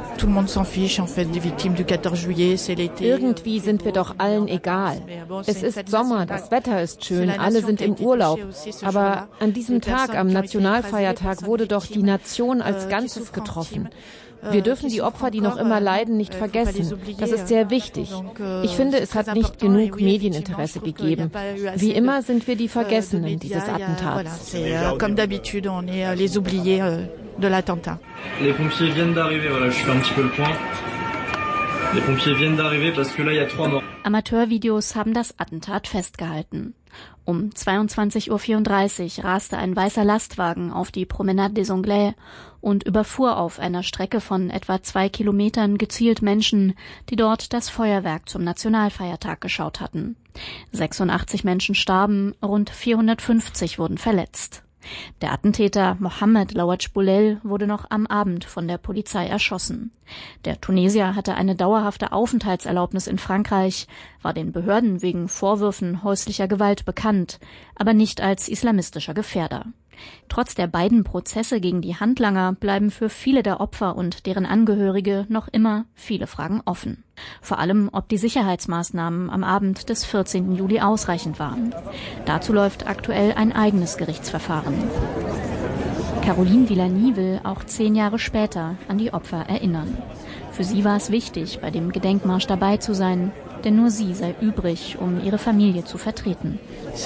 Irgendwie sind wir doch allen egal. Es ist Sommer, das Wetter ist schön, alle sind im Urlaub. Aber an diesem Tag, am Nationalfeiertag, wurde doch die Nation als Ganzes getroffen. Wir dürfen die Opfer, die noch immer leiden, nicht vergessen. Das ist sehr wichtig. Ich finde, es hat nicht genug Medieninteresse gegeben. Wie immer sind wir die Vergessenen dieses Attentats. Comme d'habitude, on est les oubliés de l'attentat. Les pompiers viennent d'arriver, voilà, je fais un petit peu le point. Les pompiers viennent d'arriver parce que là il y a trois morts. Amateurvideos haben das Attentat festgehalten. Um zweiundzwanzig Uhr vierunddreißig raste ein weißer Lastwagen auf die Promenade des Anglais und überfuhr auf einer Strecke von etwa zwei Kilometern gezielt Menschen, die dort das Feuerwerk zum Nationalfeiertag geschaut hatten. sechsundachtzig Menschen starben, rund vierhundertfünfzig wurden verletzt. Der Attentäter Mohamed Laouadj Boulel wurde noch am Abend von der Polizei erschossen. Der Tunesier hatte eine dauerhafte Aufenthaltserlaubnis in Frankreich, war den Behörden wegen Vorwürfen häuslicher Gewalt bekannt, aber nicht als islamistischer Gefährder. Trotz der beiden Prozesse gegen die Handlanger bleiben für viele der Opfer und deren Angehörige noch immer viele Fragen offen. Vor allem, ob die Sicherheitsmaßnahmen am Abend des vierzehnten Juli ausreichend waren. Dazu läuft aktuell ein eigenes Gerichtsverfahren. Caroline Villani will auch zehn Jahre später an die Opfer erinnern. Für sie war es wichtig, bei dem Gedenkmarsch dabei zu sein, denn nur sie sei übrig, um ihre Familie zu vertreten. Es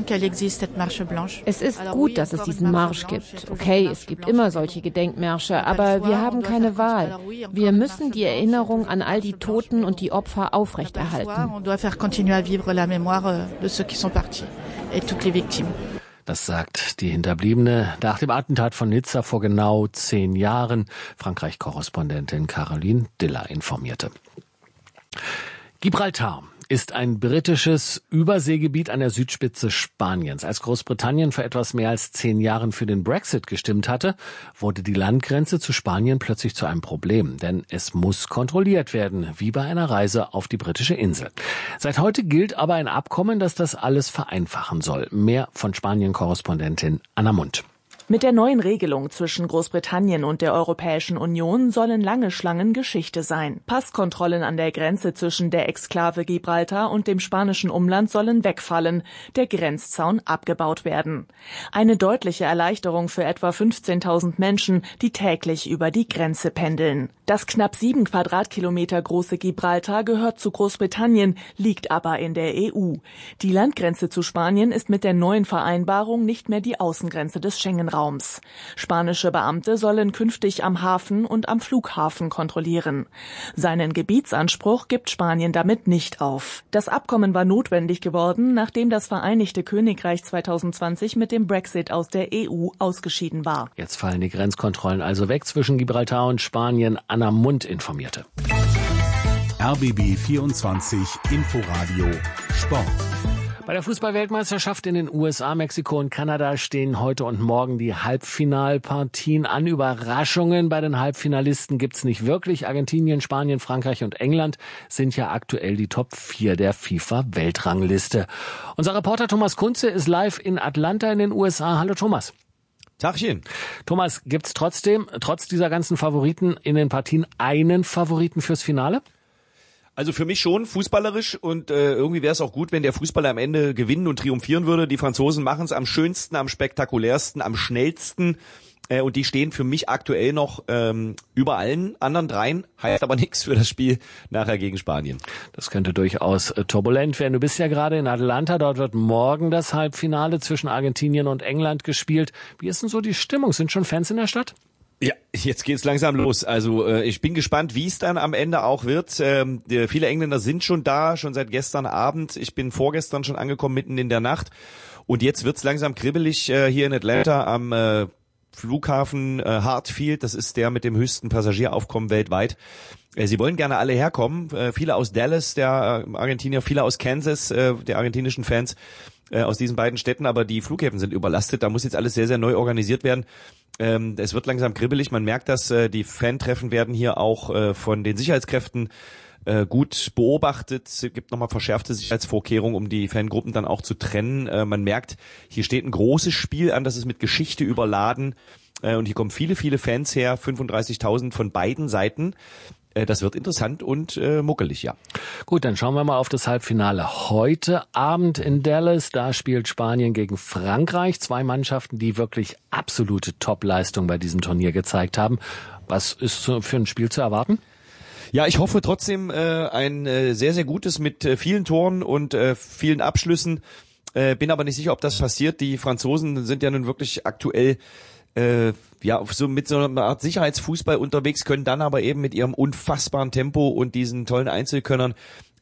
ist gut, dass es diesen Marsch gibt. Okay, es gibt immer solche Gedenkmärsche, aber wir haben keine Wahl. Wir müssen die Erinnerung an all die Toten und die Opfer aufrechterhalten. Das sagt die Hinterbliebene nach dem Attentat von Nizza vor genau zehn Jahren. Frankreich-Korrespondentin Caroline Diller informierte. Gibraltar ist ein britisches Überseegebiet an der Südspitze Spaniens. Als Großbritannien vor etwas mehr als zehn Jahren für den Brexit gestimmt hatte, wurde die Landgrenze zu Spanien plötzlich zu einem Problem. Denn es muss kontrolliert werden, wie bei einer Reise auf die britische Insel. Seit heute gilt aber ein Abkommen, das das alles vereinfachen soll. Mehr von Spanien-Korrespondentin Anna Mundt. Mit der neuen Regelung zwischen Großbritannien und der Europäischen Union sollen lange Schlangen Geschichte sein. Passkontrollen an der Grenze zwischen der Exklave Gibraltar und dem spanischen Umland sollen wegfallen, der Grenzzaun abgebaut werden. Eine deutliche Erleichterung für etwa fünfzehntausend Menschen, die täglich über die Grenze pendeln. Das knapp sieben Quadratkilometer große Gibraltar gehört zu Großbritannien, liegt aber in der E U. Die Landgrenze zu Spanien ist mit der neuen Vereinbarung nicht mehr die Außengrenze des Schengen-Raums. Spanische Beamte sollen künftig am Hafen und am Flughafen kontrollieren. Seinen Gebietsanspruch gibt Spanien damit nicht auf. Das Abkommen war notwendig geworden, nachdem das Vereinigte Königreich zweitausendzwanzig mit dem Brexit aus der E U ausgeschieden war. Jetzt fallen die Grenzkontrollen also weg zwischen Gibraltar und Spanien. Anna Mundt informierte. R B B vierundzwanzig Inforadio Sport. Bei der Fußball-Weltmeisterschaft in den U S A, Mexiko und Kanada stehen heute und morgen die Halbfinalpartien an. Überraschungen bei den Halbfinalisten gibt's nicht wirklich. Argentinien, Spanien, Frankreich und England sind ja aktuell die Top vier der FIFA-Weltrangliste. Unser Reporter Thomas Kunze ist live in Atlanta in den U S A. Hallo Thomas. Tagchen. Thomas, gibt's trotzdem, trotz dieser ganzen Favoriten in den Partien, einen Favoriten fürs Finale? Also für mich schon fußballerisch und äh, irgendwie wäre es auch gut, wenn der Fußballer am Ende gewinnen und triumphieren würde. Die Franzosen machen es am schönsten, am spektakulärsten, am schnellsten äh, und die stehen für mich aktuell noch ähm, über allen anderen dreien, heißt aber nichts für das Spiel nachher gegen Spanien. Das könnte durchaus äh, turbulent werden. Du bist ja gerade in Atlanta, dort wird morgen das Halbfinale zwischen Argentinien und England gespielt. Wie ist denn so die Stimmung? Sind schon Fans in der Stadt? Ja, jetzt geht's langsam los. Also äh, ich bin gespannt, wie es dann am Ende auch wird. Ähm, die, viele Engländer sind schon da, schon seit gestern Abend. Ich bin vorgestern schon angekommen, mitten in der Nacht. Und jetzt wird's langsam kribbelig äh, hier in Atlanta am äh, Flughafen äh, Hartfield. Das ist der mit dem höchsten Passagieraufkommen weltweit. Äh, sie wollen gerne alle herkommen. Äh, viele aus Dallas, der äh, Argentinier, viele aus Kansas, äh, der argentinischen Fans äh, aus diesen beiden Städten. Aber die Flughäfen sind überlastet. Da muss jetzt alles sehr, sehr neu organisiert werden. Ähm, es wird langsam kribbelig. Man merkt, dass äh, die Fantreffen werden hier auch äh, von den Sicherheitskräften äh, gut beobachtet. Es gibt nochmal verschärfte Sicherheitsvorkehrungen, um die Fangruppen dann auch zu trennen. Äh, man merkt, hier steht ein großes Spiel an, das ist mit Geschichte überladen. Äh, und hier kommen viele, viele Fans her, fünfunddreißigtausend von beiden Seiten. Das wird interessant und äh, muckelig, ja. Gut, dann schauen wir mal auf das Halbfinale heute Abend in Dallas. Da spielt Spanien gegen Frankreich. Zwei Mannschaften, die wirklich absolute Top-Leistung bei diesem Turnier gezeigt haben. Was ist für ein Spiel zu erwarten? Ja, ich hoffe trotzdem äh, ein äh, sehr, sehr gutes mit äh, vielen Toren und äh, vielen Abschlüssen. Äh, bin aber nicht sicher, ob das passiert. Die Franzosen sind ja nun wirklich aktuell Äh, ja, so mit so einer Art Sicherheitsfußball unterwegs, können dann aber eben mit ihrem unfassbaren Tempo und diesen tollen Einzelkönnern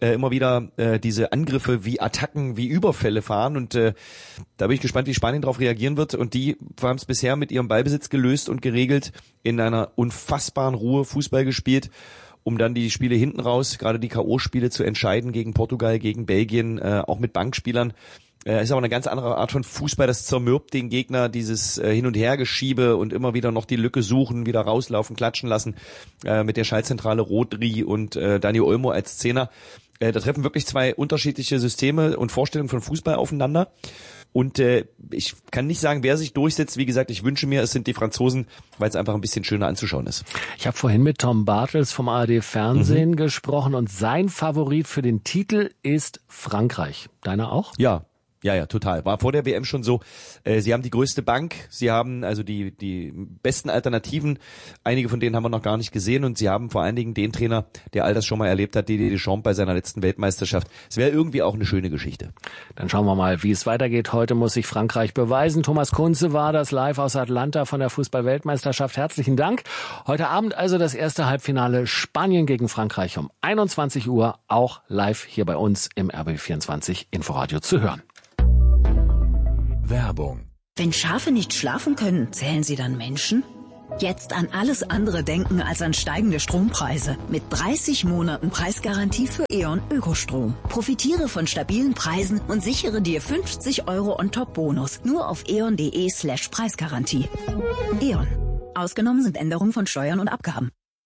äh, immer wieder äh, diese Angriffe wie Attacken, wie Überfälle fahren und äh, da bin ich gespannt, wie Spanien darauf reagieren wird und die haben es bisher mit ihrem Ballbesitz gelöst und geregelt, in einer unfassbaren Ruhe Fußball gespielt, um dann die Spiele hinten raus, gerade die K O-Spiele zu entscheiden gegen Portugal, gegen Belgien, äh, auch mit Bankspielern. Äh, ist aber eine ganz andere Art von Fußball, das zermürbt den Gegner, dieses äh, Hin- und Hergeschiebe und immer wieder noch die Lücke suchen, wieder rauslaufen, klatschen lassen, äh, mit der Schaltzentrale Rodri und äh, Dani Olmo als Zehner. Äh, da treffen wirklich zwei unterschiedliche Systeme und Vorstellungen von Fußball aufeinander. Und äh, ich kann nicht sagen, wer sich durchsetzt. Wie gesagt, ich wünsche mir, es sind die Franzosen, weil es einfach ein bisschen schöner anzuschauen ist. Ich habe vorhin mit Tom Bartels vom A R D Fernsehen Mhm. gesprochen und sein Favorit für den Titel ist Frankreich. Deiner auch? Ja. Ja, ja, total. War vor der W M schon so. Äh, sie haben die größte Bank, sie haben also die die besten Alternativen. Einige von denen haben wir noch gar nicht gesehen und sie haben vor allen Dingen den Trainer, der all das schon mal erlebt hat, Didier Deschamps bei seiner letzten Weltmeisterschaft. Es wäre irgendwie auch eine schöne Geschichte. Dann schauen wir mal, wie es weitergeht. Heute muss sich Frankreich beweisen. Thomas Kunze war das live aus Atlanta von der Fußball-Weltmeisterschaft. Herzlichen Dank. Heute Abend also das erste Halbfinale Spanien gegen Frankreich um einundzwanzig Uhr, auch live hier bei uns im R B vierundzwanzig Inforadio zu hören. Werbung. Wenn Schafe nicht schlafen können, zählen sie dann Menschen? Jetzt an alles andere denken als an steigende Strompreise. Mit dreißig Monaten Preisgarantie für E.ON Ökostrom. Profitiere von stabilen Preisen und sichere dir fünfzig Euro on-top-Bonus. Nur auf eon.de slash Preisgarantie. E.ON. Ausgenommen sind Änderungen von Steuern und Abgaben.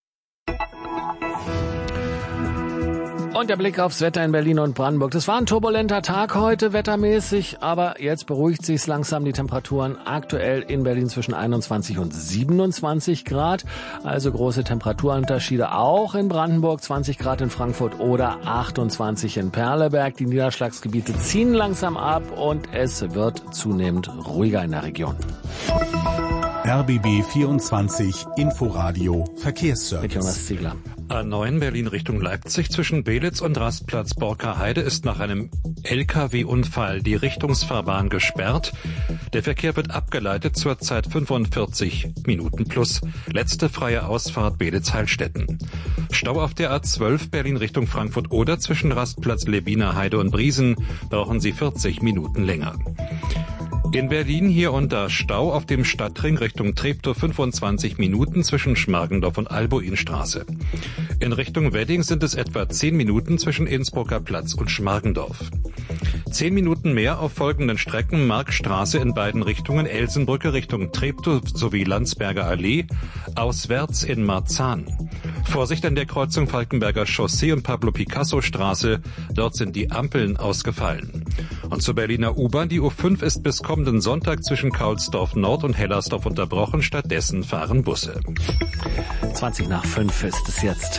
Und der Blick aufs Wetter in Berlin und Brandenburg. Das war ein turbulenter Tag heute wettermäßig, aber jetzt beruhigt sich's langsam. Die Temperaturen aktuell in Berlin zwischen einundzwanzig und siebenundzwanzig Grad. Also große Temperaturunterschiede auch in Brandenburg, zwanzig Grad in Frankfurt oder achtundzwanzig in Perleberg. Die Niederschlagsgebiete ziehen langsam ab und es wird zunehmend ruhiger in der Region. R B B vierundzwanzig Inforadio Verkehrsservice. Mit Jonas Ziegler. A neun Berlin Richtung Leipzig zwischen Belitz und Rastplatz Borker-Heide ist nach einem L K W-Unfall die Richtungsfahrbahn gesperrt. Der Verkehr wird abgeleitet, zurzeit fünfundvierzig Minuten plus. Letzte freie Ausfahrt Belitz-Heilstätten. Stau auf der A zwölf Berlin Richtung Frankfurt oder zwischen Rastplatz Lebiner Heide und Briesen brauchen Sie vierzig Minuten länger. In Berlin hier und da Stau auf dem Stadtring Richtung Treptow fünfundzwanzig Minuten zwischen Schmargendorf und Albuinstraße. In Richtung Wedding sind es etwa zehn Minuten zwischen Innsbrucker Platz und Schmargendorf. Zehn Minuten mehr auf folgenden Strecken: Markstraße in beiden Richtungen, Elsenbrücke Richtung Treptow sowie Landsberger Allee, auswärts in Marzahn. Vorsicht an der Kreuzung Falkenberger Chaussee und Pablo-Picasso-Straße, dort sind die Ampeln ausgefallen. Und zur Berliner U-Bahn, die U fünf ist bis kommenden Sonntag zwischen Kaulsdorf Nord und Hellersdorf unterbrochen, stattdessen fahren Busse. zwanzig nach fünf ist es jetzt.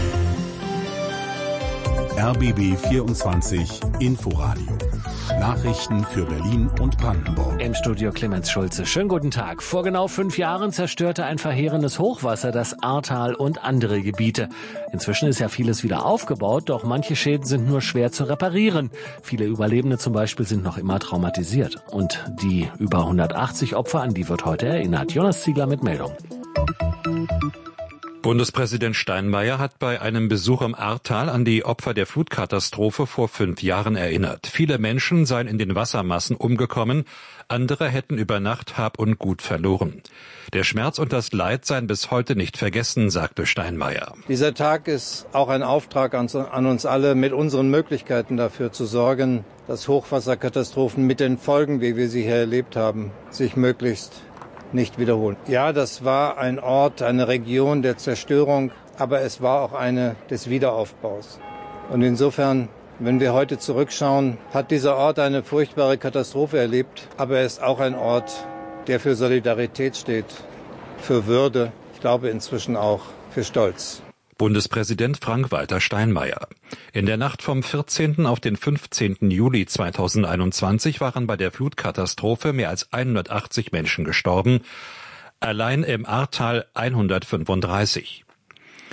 R B B vierundzwanzig Inforadio. Nachrichten für Berlin und Brandenburg. Im Studio Clemens Schulze. Schönen guten Tag. Vor genau fünf Jahren zerstörte ein verheerendes Hochwasser das Ahrtal und andere Gebiete. Inzwischen ist ja vieles wieder aufgebaut, doch manche Schäden sind nur schwer zu reparieren. Viele Überlebende zum Beispiel sind noch immer traumatisiert. Und die über hundertachtzig Opfer, an die wird heute erinnert. Jonas Ziegler mit Meldung. Bundespräsident Steinmeier hat bei einem Besuch im Ahrtal an die Opfer der Flutkatastrophe vor fünf Jahren erinnert. Viele Menschen seien in den Wassermassen umgekommen, andere hätten über Nacht Hab und Gut verloren. Der Schmerz und das Leid seien bis heute nicht vergessen, sagte Steinmeier. Dieser Tag ist auch ein Auftrag an uns alle, mit unseren Möglichkeiten dafür zu sorgen, dass Hochwasserkatastrophen mit den Folgen, wie wir sie hier erlebt haben, sich möglichst nicht wiederholen. Ja, das war ein Ort, eine Region der Zerstörung, aber es war auch eine des Wiederaufbaus. Und insofern, wenn wir heute zurückschauen, hat dieser Ort eine furchtbare Katastrophe erlebt, aber er ist auch ein Ort, der für Solidarität steht, für Würde, ich glaube inzwischen auch für Stolz. Bundespräsident Frank-Walter Steinmeier. In der Nacht vom vierzehnten auf den fünfzehnten Juli zweitausendeinundzwanzig waren bei der Flutkatastrophe mehr als hundertachtzig Menschen gestorben, allein im Ahrtal hundertfünfunddreißig.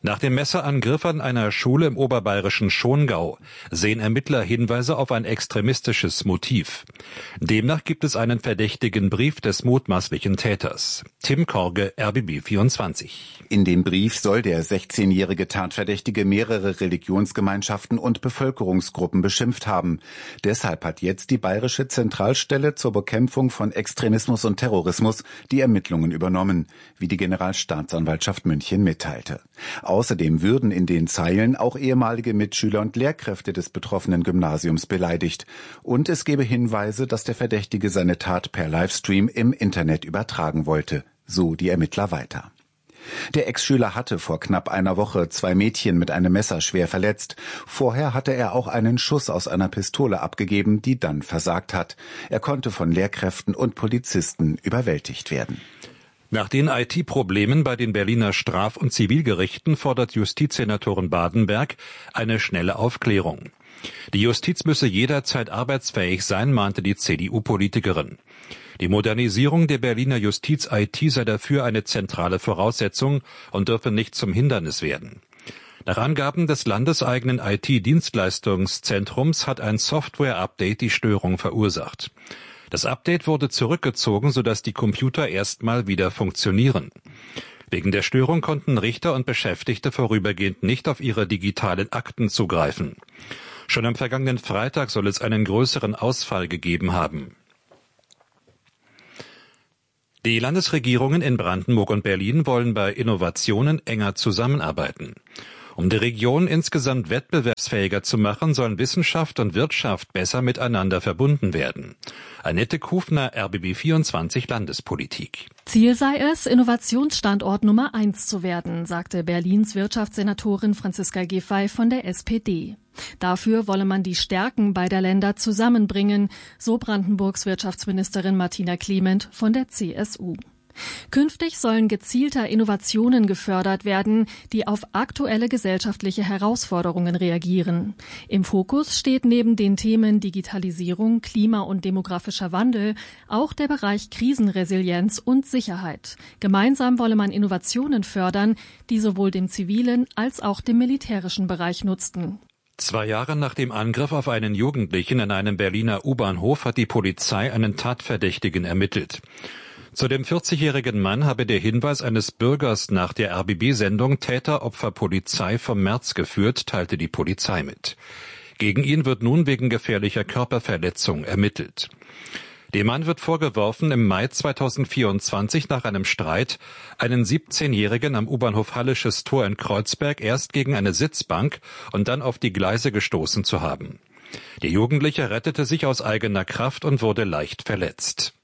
Nach dem Messerangriff an einer Schule im oberbayerischen Schongau sehen Ermittler Hinweise auf ein extremistisches Motiv. Demnach gibt es einen verdächtigen Brief des mutmaßlichen Täters. Tim Korge, R B B vierundzwanzig. In dem Brief soll der sechzehnjährige Tatverdächtige mehrere Religionsgemeinschaften und Bevölkerungsgruppen beschimpft haben. Deshalb hat jetzt die Bayerische Zentralstelle zur Bekämpfung von Extremismus und Terrorismus die Ermittlungen übernommen, wie die Generalstaatsanwaltschaft München mitteilte. Außerdem würden in den Zeilen auch ehemalige Mitschüler und Lehrkräfte des betroffenen Gymnasiums beleidigt. Und es gebe Hinweise, dass der Verdächtige seine Tat per Livestream im Internet übertragen wollte. So die Ermittler weiter. Der Ex-Schüler hatte vor knapp einer Woche zwei Mädchen mit einem Messer schwer verletzt. Vorher hatte er auch einen Schuss aus einer Pistole abgegeben, die dann versagt hat. Er konnte von Lehrkräften und Polizisten überwältigt werden. Nach den I T-Problemen bei den Berliner Straf- und Zivilgerichten fordert Justizsenatorin Badenberg eine schnelle Aufklärung. Die Justiz müsse jederzeit arbeitsfähig sein, mahnte die C D U-Politikerin. Die Modernisierung der Berliner Justiz-I T sei dafür eine zentrale Voraussetzung und dürfe nicht zum Hindernis werden. Nach Angaben des landeseigenen I T-Dienstleistungszentrums hat ein Software-Update die Störung verursacht. Das Update wurde zurückgezogen, sodass die Computer erstmal wieder funktionieren. Wegen der Störung konnten Richter und Beschäftigte vorübergehend nicht auf ihre digitalen Akten zugreifen. Schon am vergangenen Freitag soll es einen größeren Ausfall gegeben haben. Die Landesregierungen in Brandenburg und Berlin wollen bei Innovationen enger zusammenarbeiten. Um die Region insgesamt wettbewerbsfähiger zu machen, sollen Wissenschaft und Wirtschaft besser miteinander verbunden werden. Annette Kufner, R B B vierundzwanzig Landespolitik. Ziel sei es, Innovationsstandort Nummer eins zu werden, sagte Berlins Wirtschaftssenatorin Franziska Giffey von der S P D. Dafür wolle man die Stärken beider Länder zusammenbringen, so Brandenburgs Wirtschaftsministerin Martina Clement von der C S U. Künftig sollen gezielter Innovationen gefördert werden, die auf aktuelle gesellschaftliche Herausforderungen reagieren. Im Fokus steht neben den Themen Digitalisierung, Klima- und demografischer Wandel auch der Bereich Krisenresilienz und Sicherheit. Gemeinsam wolle man Innovationen fördern, die sowohl dem zivilen als auch dem militärischen Bereich nutzten. Zwei Jahre nach dem Angriff auf einen Jugendlichen in einem Berliner U-Bahnhof hat die Polizei einen Tatverdächtigen ermittelt. Zu dem vierzigjährigen Mann habe der Hinweis eines Bürgers nach der R B B-Sendung Täter, Opfer, Polizei vom März geführt, teilte die Polizei mit. Gegen ihn wird nun wegen gefährlicher Körperverletzung ermittelt. Dem Mann wird vorgeworfen, im Mai zweitausendvierundzwanzig nach einem Streit einen siebzehnjährigen am U-Bahnhof Hallisches Tor in Kreuzberg erst gegen eine Sitzbank und dann auf die Gleise gestoßen zu haben. Der Jugendliche rettete sich aus eigener Kraft und wurde leicht verletzt.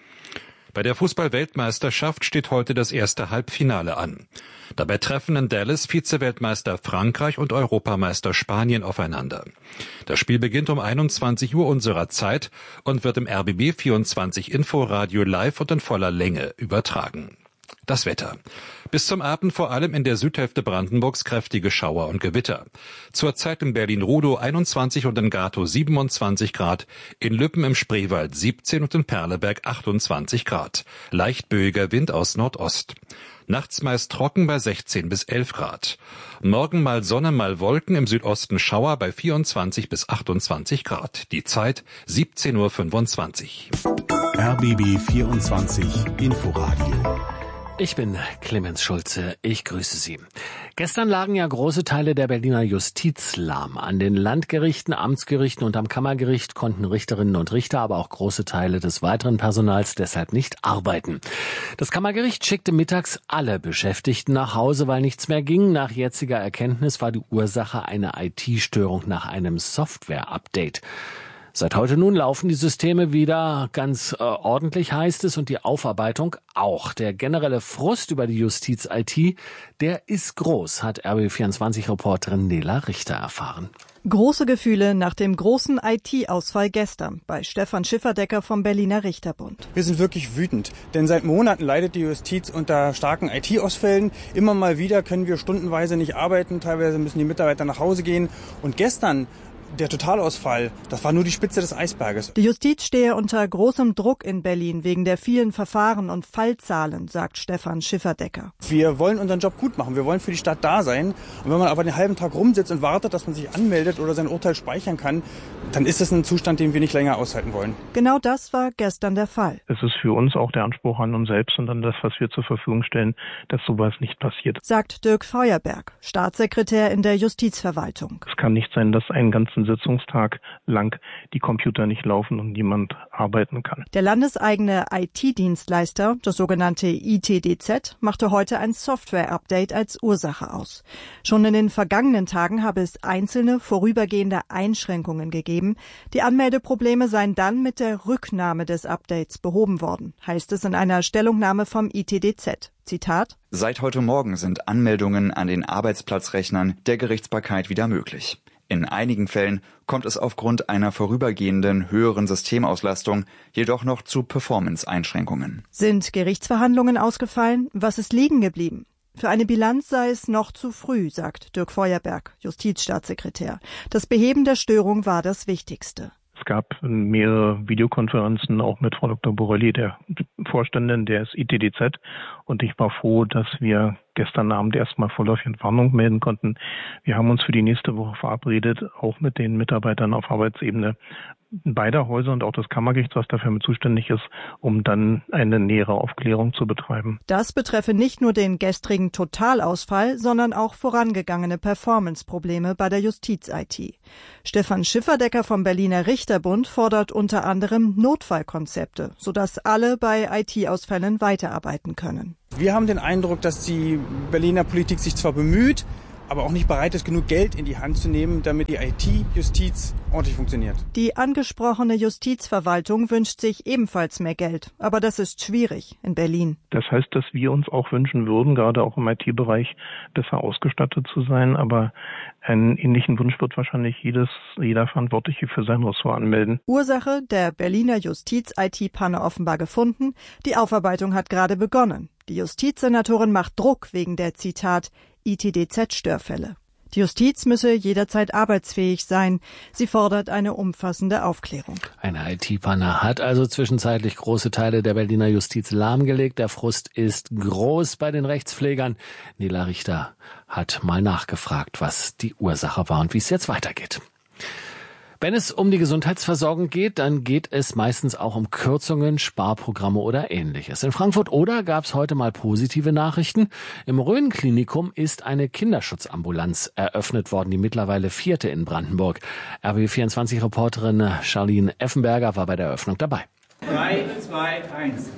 Bei der Fußball-Weltmeisterschaft steht heute das erste Halbfinale an. Dabei treffen in Dallas Vize-Weltmeister Frankreich und Europameister Spanien aufeinander. Das Spiel beginnt um einundzwanzig Uhr unserer Zeit und wird im R B B vierundzwanzig Inforadio live und in voller Länge übertragen. Das Wetter. Bis zum Abend vor allem in der Südhälfte Brandenburgs kräftige Schauer und Gewitter. Zurzeit in Berlin-Rudow einundzwanzig und in Gatow siebenundzwanzig Grad, in Lüppen im Spreewald siebzehn und in Perleberg achtundzwanzig Grad. Leicht böiger Wind aus Nordost. Nachts meist trocken bei sechzehn bis elf Grad. Morgen mal Sonne, mal Wolken, im Südosten Schauer bei vierundzwanzig bis achtundzwanzig Grad. Die Zeit siebzehn Uhr fünfundzwanzig. R B B vierundzwanzig Inforadio. Ich bin Clemens Schulze, ich grüße Sie. Gestern lagen ja große Teile der Berliner Justiz lahm. An den Landgerichten, Amtsgerichten und am Kammergericht konnten Richterinnen und Richter, aber auch große Teile des weiteren Personals deshalb nicht arbeiten. Das Kammergericht schickte mittags alle Beschäftigten nach Hause, weil nichts mehr ging. Nach jetziger Erkenntnis war die Ursache eine I T-Störung nach einem Software-Update. Seit heute nun laufen die Systeme wieder ganz äh, ordentlich, heißt es, und die Aufarbeitung auch. Der generelle Frust über die Justiz-I T, der ist groß, hat R B B vierundzwanzig-Reporterin Nela Richter erfahren. Große Gefühle nach dem großen I T-Ausfall gestern bei Stefan Schifferdecker vom Berliner Richterbund. Wir sind wirklich wütend, denn seit Monaten leidet die Justiz unter starken I T-Ausfällen. Immer mal wieder können wir stundenweise nicht arbeiten, teilweise müssen die Mitarbeiter nach Hause gehen. Und gestern Der Totalausfall, das war nur die Spitze des Eisberges. Die Justiz stehe unter großem Druck in Berlin wegen der vielen Verfahren und Fallzahlen, sagt Stefan Schifferdecker. Wir wollen unseren Job gut machen, wir wollen für die Stadt da sein. Und wenn man aber den halben Tag rumsitzt und wartet, dass man sich anmeldet oder sein Urteil speichern kann, dann ist das ein Zustand, den wir nicht länger aushalten wollen. Genau das war gestern der Fall. Es ist für uns auch der Anspruch an uns selbst und an das, was wir zur Verfügung stellen, dass sowas nicht passiert. Sagt Dirk Feuerberg, Staatssekretär in der Justizverwaltung. Es kann nicht sein, dass einen ganzen Sitzungstag lang die Computer nicht laufen und niemand arbeiten kann. Der landeseigene I T-Dienstleister, das sogenannte I T D Z, machte heute ein Software-Update als Ursache aus. Schon in den vergangenen Tagen habe es einzelne vorübergehende Einschränkungen gegeben. Die Anmeldeprobleme seien dann mit der Rücknahme des Updates behoben worden, heißt es in einer Stellungnahme vom I T D Z. Zitat: Seit heute Morgen sind Anmeldungen an den Arbeitsplatzrechnern der Gerichtsbarkeit wieder möglich. In einigen Fällen kommt es aufgrund einer vorübergehenden höheren Systemauslastung jedoch noch zu Performance-Einschränkungen. Sind Gerichtsverhandlungen ausgefallen? Was ist liegen geblieben? Für eine Bilanz sei es noch zu früh, sagt Dirk Feuerberg, Justizstaatssekretär. Das Beheben der Störung war das Wichtigste. Es gab mehrere Videokonferenzen, auch mit Frau Doktor Borelli, der Vorständin des I T D Z. Und ich war froh, dass wir gestern Abend erstmal vorläufig Entwarnung melden konnten. Wir haben uns für die nächste Woche verabredet, auch mit den Mitarbeitern auf Arbeitsebene beider Häuser und auch des Kammergerichts, was dafür mit zuständig ist, um dann eine nähere Aufklärung zu betreiben. Das betreffe nicht nur den gestrigen Totalausfall, sondern auch vorangegangene Performance-Probleme bei der Justiz-I T. Stefan Schifferdecker vom Berliner Richterbund fordert unter anderem Notfallkonzepte, sodass alle bei I T-Ausfällen weiterarbeiten können. Wir haben den Eindruck, dass die Berliner Politik sich zwar bemüht, aber auch nicht bereit ist, genug Geld in die Hand zu nehmen, damit die I T-Justiz ordentlich funktioniert. Die angesprochene Justizverwaltung wünscht sich ebenfalls mehr Geld, aber das ist schwierig in Berlin. Das heißt, dass wir uns auch wünschen würden, gerade auch im I T-Bereich besser ausgestattet zu sein, aber einen ähnlichen Wunsch wird wahrscheinlich jedes, jeder Verantwortliche für sein Ressort anmelden. Ursache der Berliner Justiz-I T-Panne offenbar gefunden. Die Aufarbeitung hat gerade begonnen. Die Justizsenatorin macht Druck wegen der, Zitat, I T D Z-Störfälle. Die Justiz müsse jederzeit arbeitsfähig sein. Sie fordert eine umfassende Aufklärung. Eine I T-Panne hat also zwischenzeitlich große Teile der Berliner Justiz lahmgelegt. Der Frust ist groß bei den Rechtspflegern. Nela Richter hat mal nachgefragt, was die Ursache war und wie es jetzt weitergeht. Wenn es um die Gesundheitsversorgung geht, dann geht es meistens auch um Kürzungen, Sparprogramme oder Ähnliches. In Frankfurt-Oder gab es heute mal positive Nachrichten. Im Rhön-Klinikum ist eine Kinderschutzambulanz eröffnet worden, die mittlerweile vierte in Brandenburg. R B B vierundzwanzig-Reporterin Charlene Effenberger war bei der Eröffnung dabei. drei, zwei, eins.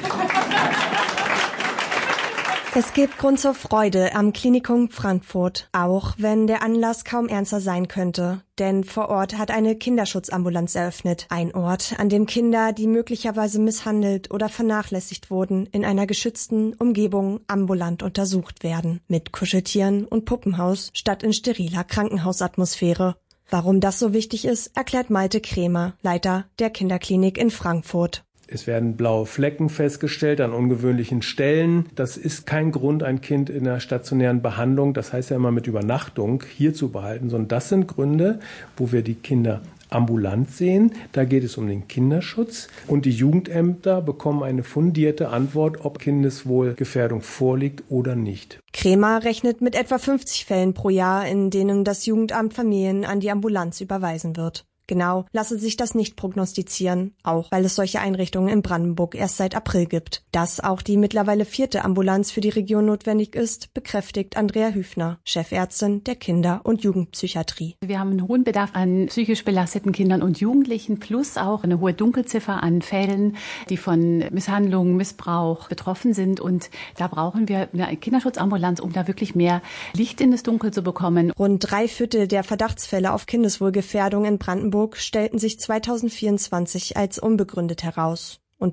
Es gibt Grund zur Freude am Klinikum Frankfurt, auch wenn der Anlass kaum ernster sein könnte. Denn vor Ort hat eine Kinderschutzambulanz eröffnet. Ein Ort, an dem Kinder, die möglicherweise misshandelt oder vernachlässigt wurden, in einer geschützten Umgebung ambulant untersucht werden. Mit Kuscheltieren und Puppenhaus statt in steriler Krankenhausatmosphäre. Warum das so wichtig ist, erklärt Malte Krämer, Leiter der Kinderklinik in Frankfurt. Es werden blaue Flecken festgestellt an ungewöhnlichen Stellen. Das ist kein Grund, ein Kind in einer stationären Behandlung, das heißt ja immer mit Übernachtung, hier zu behalten, sondern das sind Gründe, wo wir die Kinder ambulant sehen. Da geht es um den Kinderschutz und die Jugendämter bekommen eine fundierte Antwort, ob Kindeswohlgefährdung vorliegt oder nicht. Krämer rechnet mit etwa fünfzig Fällen pro Jahr, in denen das Jugendamt Familien an die Ambulanz überweisen wird. Genau lasse sich das nicht prognostizieren, auch weil es solche Einrichtungen in Brandenburg erst seit April gibt. Dass auch die mittlerweile vierte Ambulanz für die Region notwendig ist, bekräftigt Andrea Hüfner, Chefärztin der Kinder- und Jugendpsychiatrie. Wir haben einen hohen Bedarf an psychisch belasteten Kindern und Jugendlichen, plus auch eine hohe Dunkelziffer an Fällen, die von Misshandlungen, Missbrauch betroffen sind. Und da brauchen wir eine Kinderschutzambulanz, um da wirklich mehr Licht in das Dunkel zu bekommen. Rund drei Viertel der Verdachtsfälle auf Kindeswohlgefährdung in Brandenburg stellten sich zweitausendvierundzwanzig als unbegründet heraus. Und doch,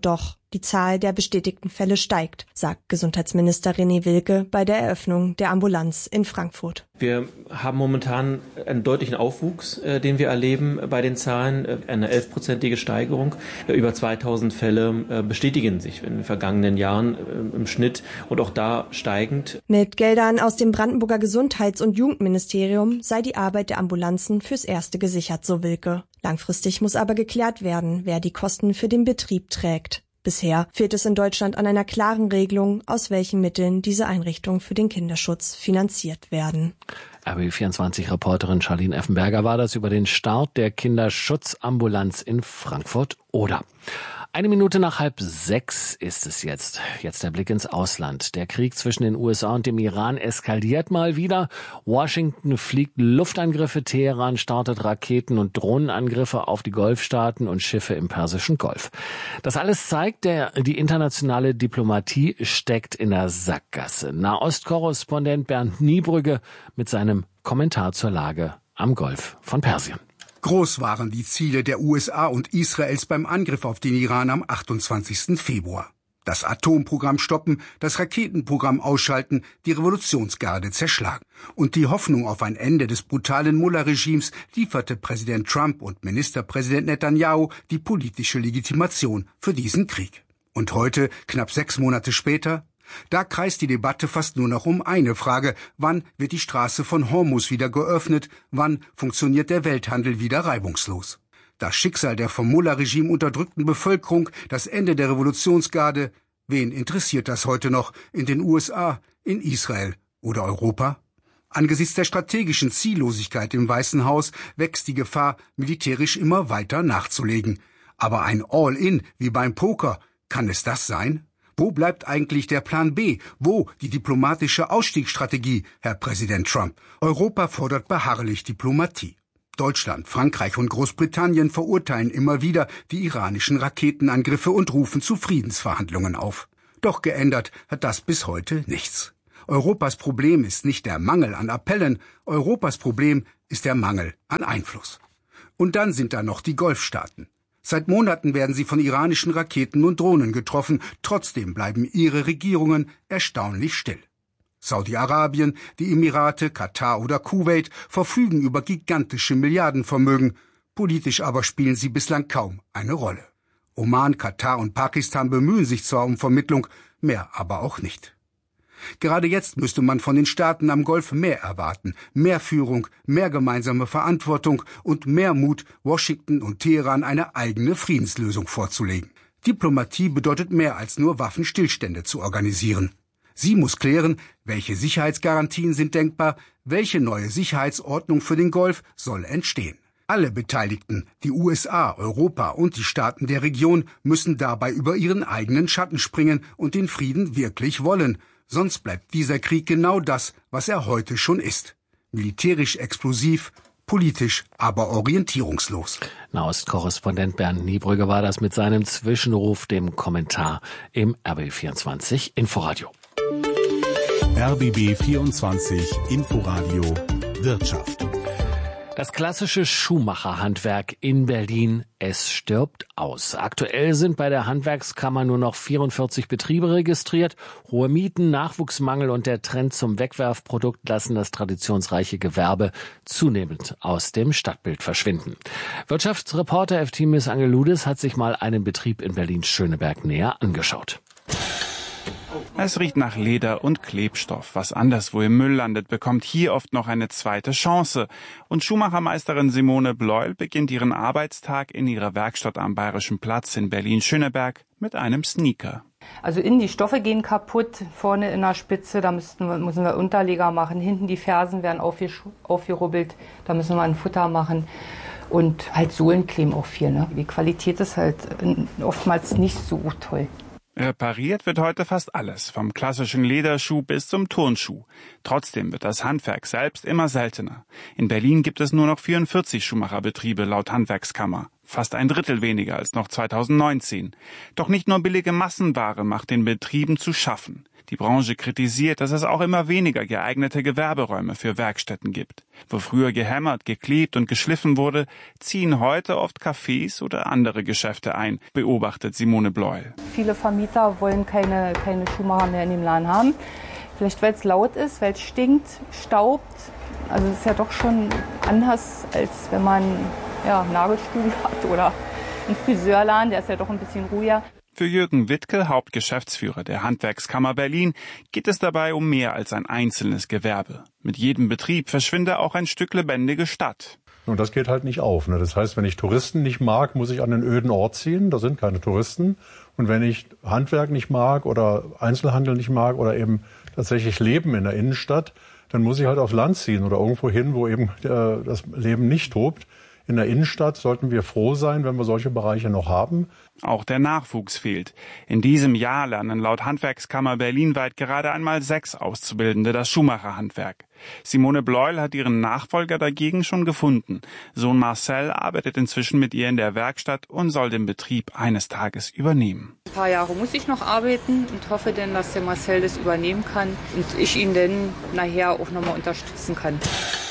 Die Zahl der bestätigten Fälle steigt, sagt Gesundheitsminister René Wilke bei der Eröffnung der Ambulanz in Frankfurt. Wir haben momentan einen deutlichen Aufwuchs, äh, den wir erleben bei den Zahlen, äh, eine elfprozentige Steigerung. Äh, über zweitausend Fälle äh, bestätigen sich in den vergangenen Jahren äh, im Schnitt und auch da steigend. Mit Geldern aus dem Brandenburger Gesundheits- und Jugendministerium sei die Arbeit der Ambulanzen fürs Erste gesichert, so Wilke. Langfristig muss aber geklärt werden, wer die Kosten für den Betrieb trägt. Bisher fehlt es in Deutschland an einer klaren Regelung, aus welchen Mitteln diese Einrichtungen für den Kinderschutz finanziert werden. R B B vierundzwanzig-Reporterin Charlene Effenberger war das über den Start der Kinderschutzambulanz in Frankfurt-Oder. Eine Minute nach halb sechs ist es jetzt. Jetzt der Blick ins Ausland. Der Krieg zwischen den U S A und dem Iran eskaliert mal wieder. Washington fliegt Luftangriffe, Teheran startet Raketen- und Drohnenangriffe auf die Golfstaaten und Schiffe im Persischen Golf. Das alles zeigt, der, die internationale Diplomatie steckt in der Sackgasse. Nahostkorrespondent Bernd Niebrügge mit seinem Kommentar zur Lage am Golf von Persien. Groß waren die Ziele der U S A und Israels beim Angriff auf den Iran am achtundzwanzigsten Februar. Das Atomprogramm stoppen, das Raketenprogramm ausschalten, die Revolutionsgarde zerschlagen. Und die Hoffnung auf ein Ende des brutalen Mullah-Regimes lieferte Präsident Trump und Ministerpräsident Netanyahu die politische Legitimation für diesen Krieg. Und heute, knapp sechs Monate später, da kreist die Debatte fast nur noch um eine Frage: Wann wird die Straße von Hormuz wieder geöffnet? Wann funktioniert der Welthandel wieder reibungslos? Das Schicksal der vom Mullah-Regime unterdrückten Bevölkerung, das Ende der Revolutionsgarde, wen interessiert das heute noch in den U S A, in Israel oder Europa? Angesichts der strategischen Ziellosigkeit im Weißen Haus wächst die Gefahr, militärisch immer weiter nachzulegen. Aber ein All-in wie beim Poker, kann es das sein? Wo bleibt eigentlich der Plan B? Wo die diplomatische Ausstiegsstrategie, Herr Präsident Trump? Europa fordert beharrlich Diplomatie. Deutschland, Frankreich und Großbritannien verurteilen immer wieder die iranischen Raketenangriffe und rufen zu Friedensverhandlungen auf. Doch geändert hat das bis heute nichts. Europas Problem ist nicht der Mangel an Appellen, Europas Problem ist der Mangel an Einfluss. Und dann sind da noch die Golfstaaten. Seit Monaten werden sie von iranischen Raketen und Drohnen getroffen, trotzdem bleiben ihre Regierungen erstaunlich still. Saudi-Arabien, die Emirate, Katar oder Kuwait verfügen über gigantische Milliardenvermögen, politisch aber spielen sie bislang kaum eine Rolle. Oman, Katar und Pakistan bemühen sich zwar um Vermittlung, mehr aber auch nicht. Gerade jetzt müsste man von den Staaten am Golf mehr erwarten, mehr Führung, mehr gemeinsame Verantwortung und mehr Mut, Washington und Teheran eine eigene Friedenslösung vorzulegen. Diplomatie bedeutet mehr als nur Waffenstillstände zu organisieren. Sie muss klären, welche Sicherheitsgarantien sind denkbar, welche neue Sicherheitsordnung für den Golf soll entstehen. Alle Beteiligten, die U S A, Europa und die Staaten der Region, müssen dabei über ihren eigenen Schatten springen und den Frieden wirklich wollen. Sonst bleibt dieser Krieg genau das, was er heute schon ist. Militärisch explosiv, politisch aber orientierungslos. Nahostkorrespondent Bernd Niebrügge war das mit seinem Zwischenruf, dem Kommentar im R B B vierundzwanzig Inforadio. R B B vierundzwanzig Inforadio Wirtschaft. Das klassische Schuhmacherhandwerk in Berlin, es stirbt aus. Aktuell sind bei der Handwerkskammer nur noch vierundvierzig Betriebe registriert. Hohe Mieten, Nachwuchsmangel und der Trend zum Wegwerfprodukt lassen das traditionsreiche Gewerbe zunehmend aus dem Stadtbild verschwinden. Wirtschaftsreporter Eftimis Angeludis hat sich mal einen Betrieb in Berlin-Schöneberg näher angeschaut. Es riecht nach Leder und Klebstoff. Was anderswo im Müll landet, bekommt hier oft noch eine zweite Chance. Und Schuhmachermeisterin Simone Bleuel beginnt ihren Arbeitstag in ihrer Werkstatt am Bayerischen Platz in Berlin-Schöneberg mit einem Sneaker. Also innen die Stoffe gehen kaputt, vorne in der Spitze, da müssten wir, müssen wir Unterleger machen. Hinten die Fersen werden aufgerubbelt, da müssen wir ein Futter machen. Und halt Sohlen kleben auch viel. Ne? Die Qualität ist halt oftmals nicht so toll. Repariert wird heute fast alles, vom klassischen Lederschuh bis zum Turnschuh. Trotzdem wird das Handwerk selbst immer seltener. In Berlin gibt es nur noch vierundvierzig Schuhmacherbetriebe laut Handwerkskammer. fast ein Drittel weniger als noch zweitausendneunzehn. Doch nicht nur billige Massenware macht den Betrieben zu schaffen. Die Branche kritisiert, dass es auch immer weniger geeignete Gewerberäume für Werkstätten gibt. Wo früher gehämmert, geklebt und geschliffen wurde, ziehen heute oft Cafés oder andere Geschäfte ein, beobachtet Simone Bleuel. Viele Vermieter wollen keine, keine Schuhmacher mehr in dem Laden haben. Vielleicht weil es laut ist, weil es stinkt, staubt. Also es ist ja doch schon anders, als wenn man ja, ein Nagelstudio hat oder einen Friseurladen, der ist ja doch ein bisschen ruhiger. Für Jürgen Wittke, Hauptgeschäftsführer der Handwerkskammer Berlin, geht es dabei um mehr als ein einzelnes Gewerbe. Mit jedem Betrieb verschwinde auch ein Stück lebendige Stadt. Und das geht halt nicht auf. Ne? Das heißt, wenn ich Touristen nicht mag, muss ich an einen öden Ort ziehen. Da sind keine Touristen. Und wenn ich Handwerk nicht mag oder Einzelhandel nicht mag oder eben tatsächlich Leben in der Innenstadt, dann muss ich halt aufs Land ziehen oder irgendwo hin, wo eben äh, das Leben nicht tobt. In der Innenstadt sollten wir froh sein, wenn wir solche Bereiche noch haben. Auch der Nachwuchs fehlt. In diesem Jahr lernen laut Handwerkskammer berlinweit gerade einmal sechs Auszubildende das Schuhmacherhandwerk. Simone Bleuel hat ihren Nachfolger dagegen schon gefunden. Sohn Marcel arbeitet inzwischen mit ihr in der Werkstatt und soll den Betrieb eines Tages übernehmen. Ein paar Jahre muss ich noch arbeiten und hoffe dann, dass der Marcel das übernehmen kann und ich ihn dann nachher auch nochmal unterstützen kann.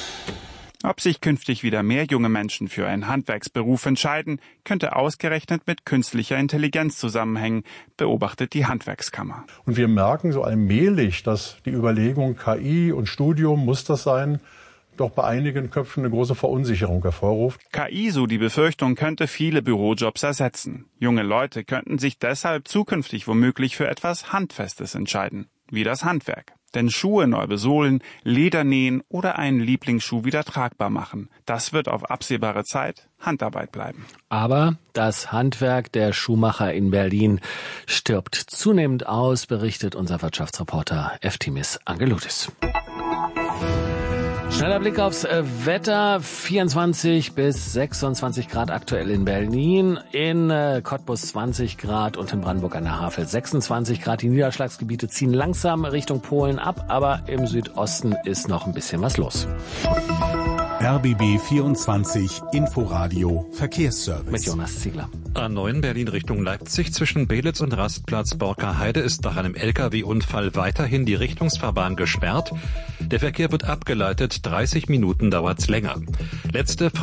Ob sich künftig wieder mehr junge Menschen für einen Handwerksberuf entscheiden, könnte ausgerechnet mit künstlicher Intelligenz zusammenhängen, beobachtet die Handwerkskammer. Und wir merken so allmählich, dass die Überlegung K I und Studium, muss das sein, doch bei einigen Köpfen eine große Verunsicherung hervorruft. K I, so die Befürchtung, könnte viele Bürojobs ersetzen. Junge Leute könnten sich deshalb zukünftig womöglich für etwas Handfestes entscheiden, wie das Handwerk. Denn Schuhe neu besohlen, Leder nähen oder einen Lieblingsschuh wieder tragbar machen, das wird auf absehbare Zeit Handarbeit bleiben. Aber das Handwerk der Schuhmacher in Berlin stirbt zunehmend aus, berichtet unser Wirtschaftsreporter Eftimis Angeloutis. Schneller Blick aufs Wetter, vierundzwanzig bis sechsundzwanzig Grad aktuell in Berlin, in Cottbus zwanzig Grad und in Brandenburg an der Havel sechsundzwanzig Grad. Die Niederschlagsgebiete ziehen langsam Richtung Polen ab, aber im Südosten ist noch ein bisschen was los. R B B vierundzwanzig Inforadio Verkehrsservice. Mit Jonas Ziegler. A neun Berlin Richtung Leipzig zwischen Belitz und Rastplatz Borker-Heide ist nach einem L K W-Unfall weiterhin die Richtungsfahrbahn gesperrt. Der Verkehr wird abgeleitet, dreißig Minuten dauert's länger. Letzte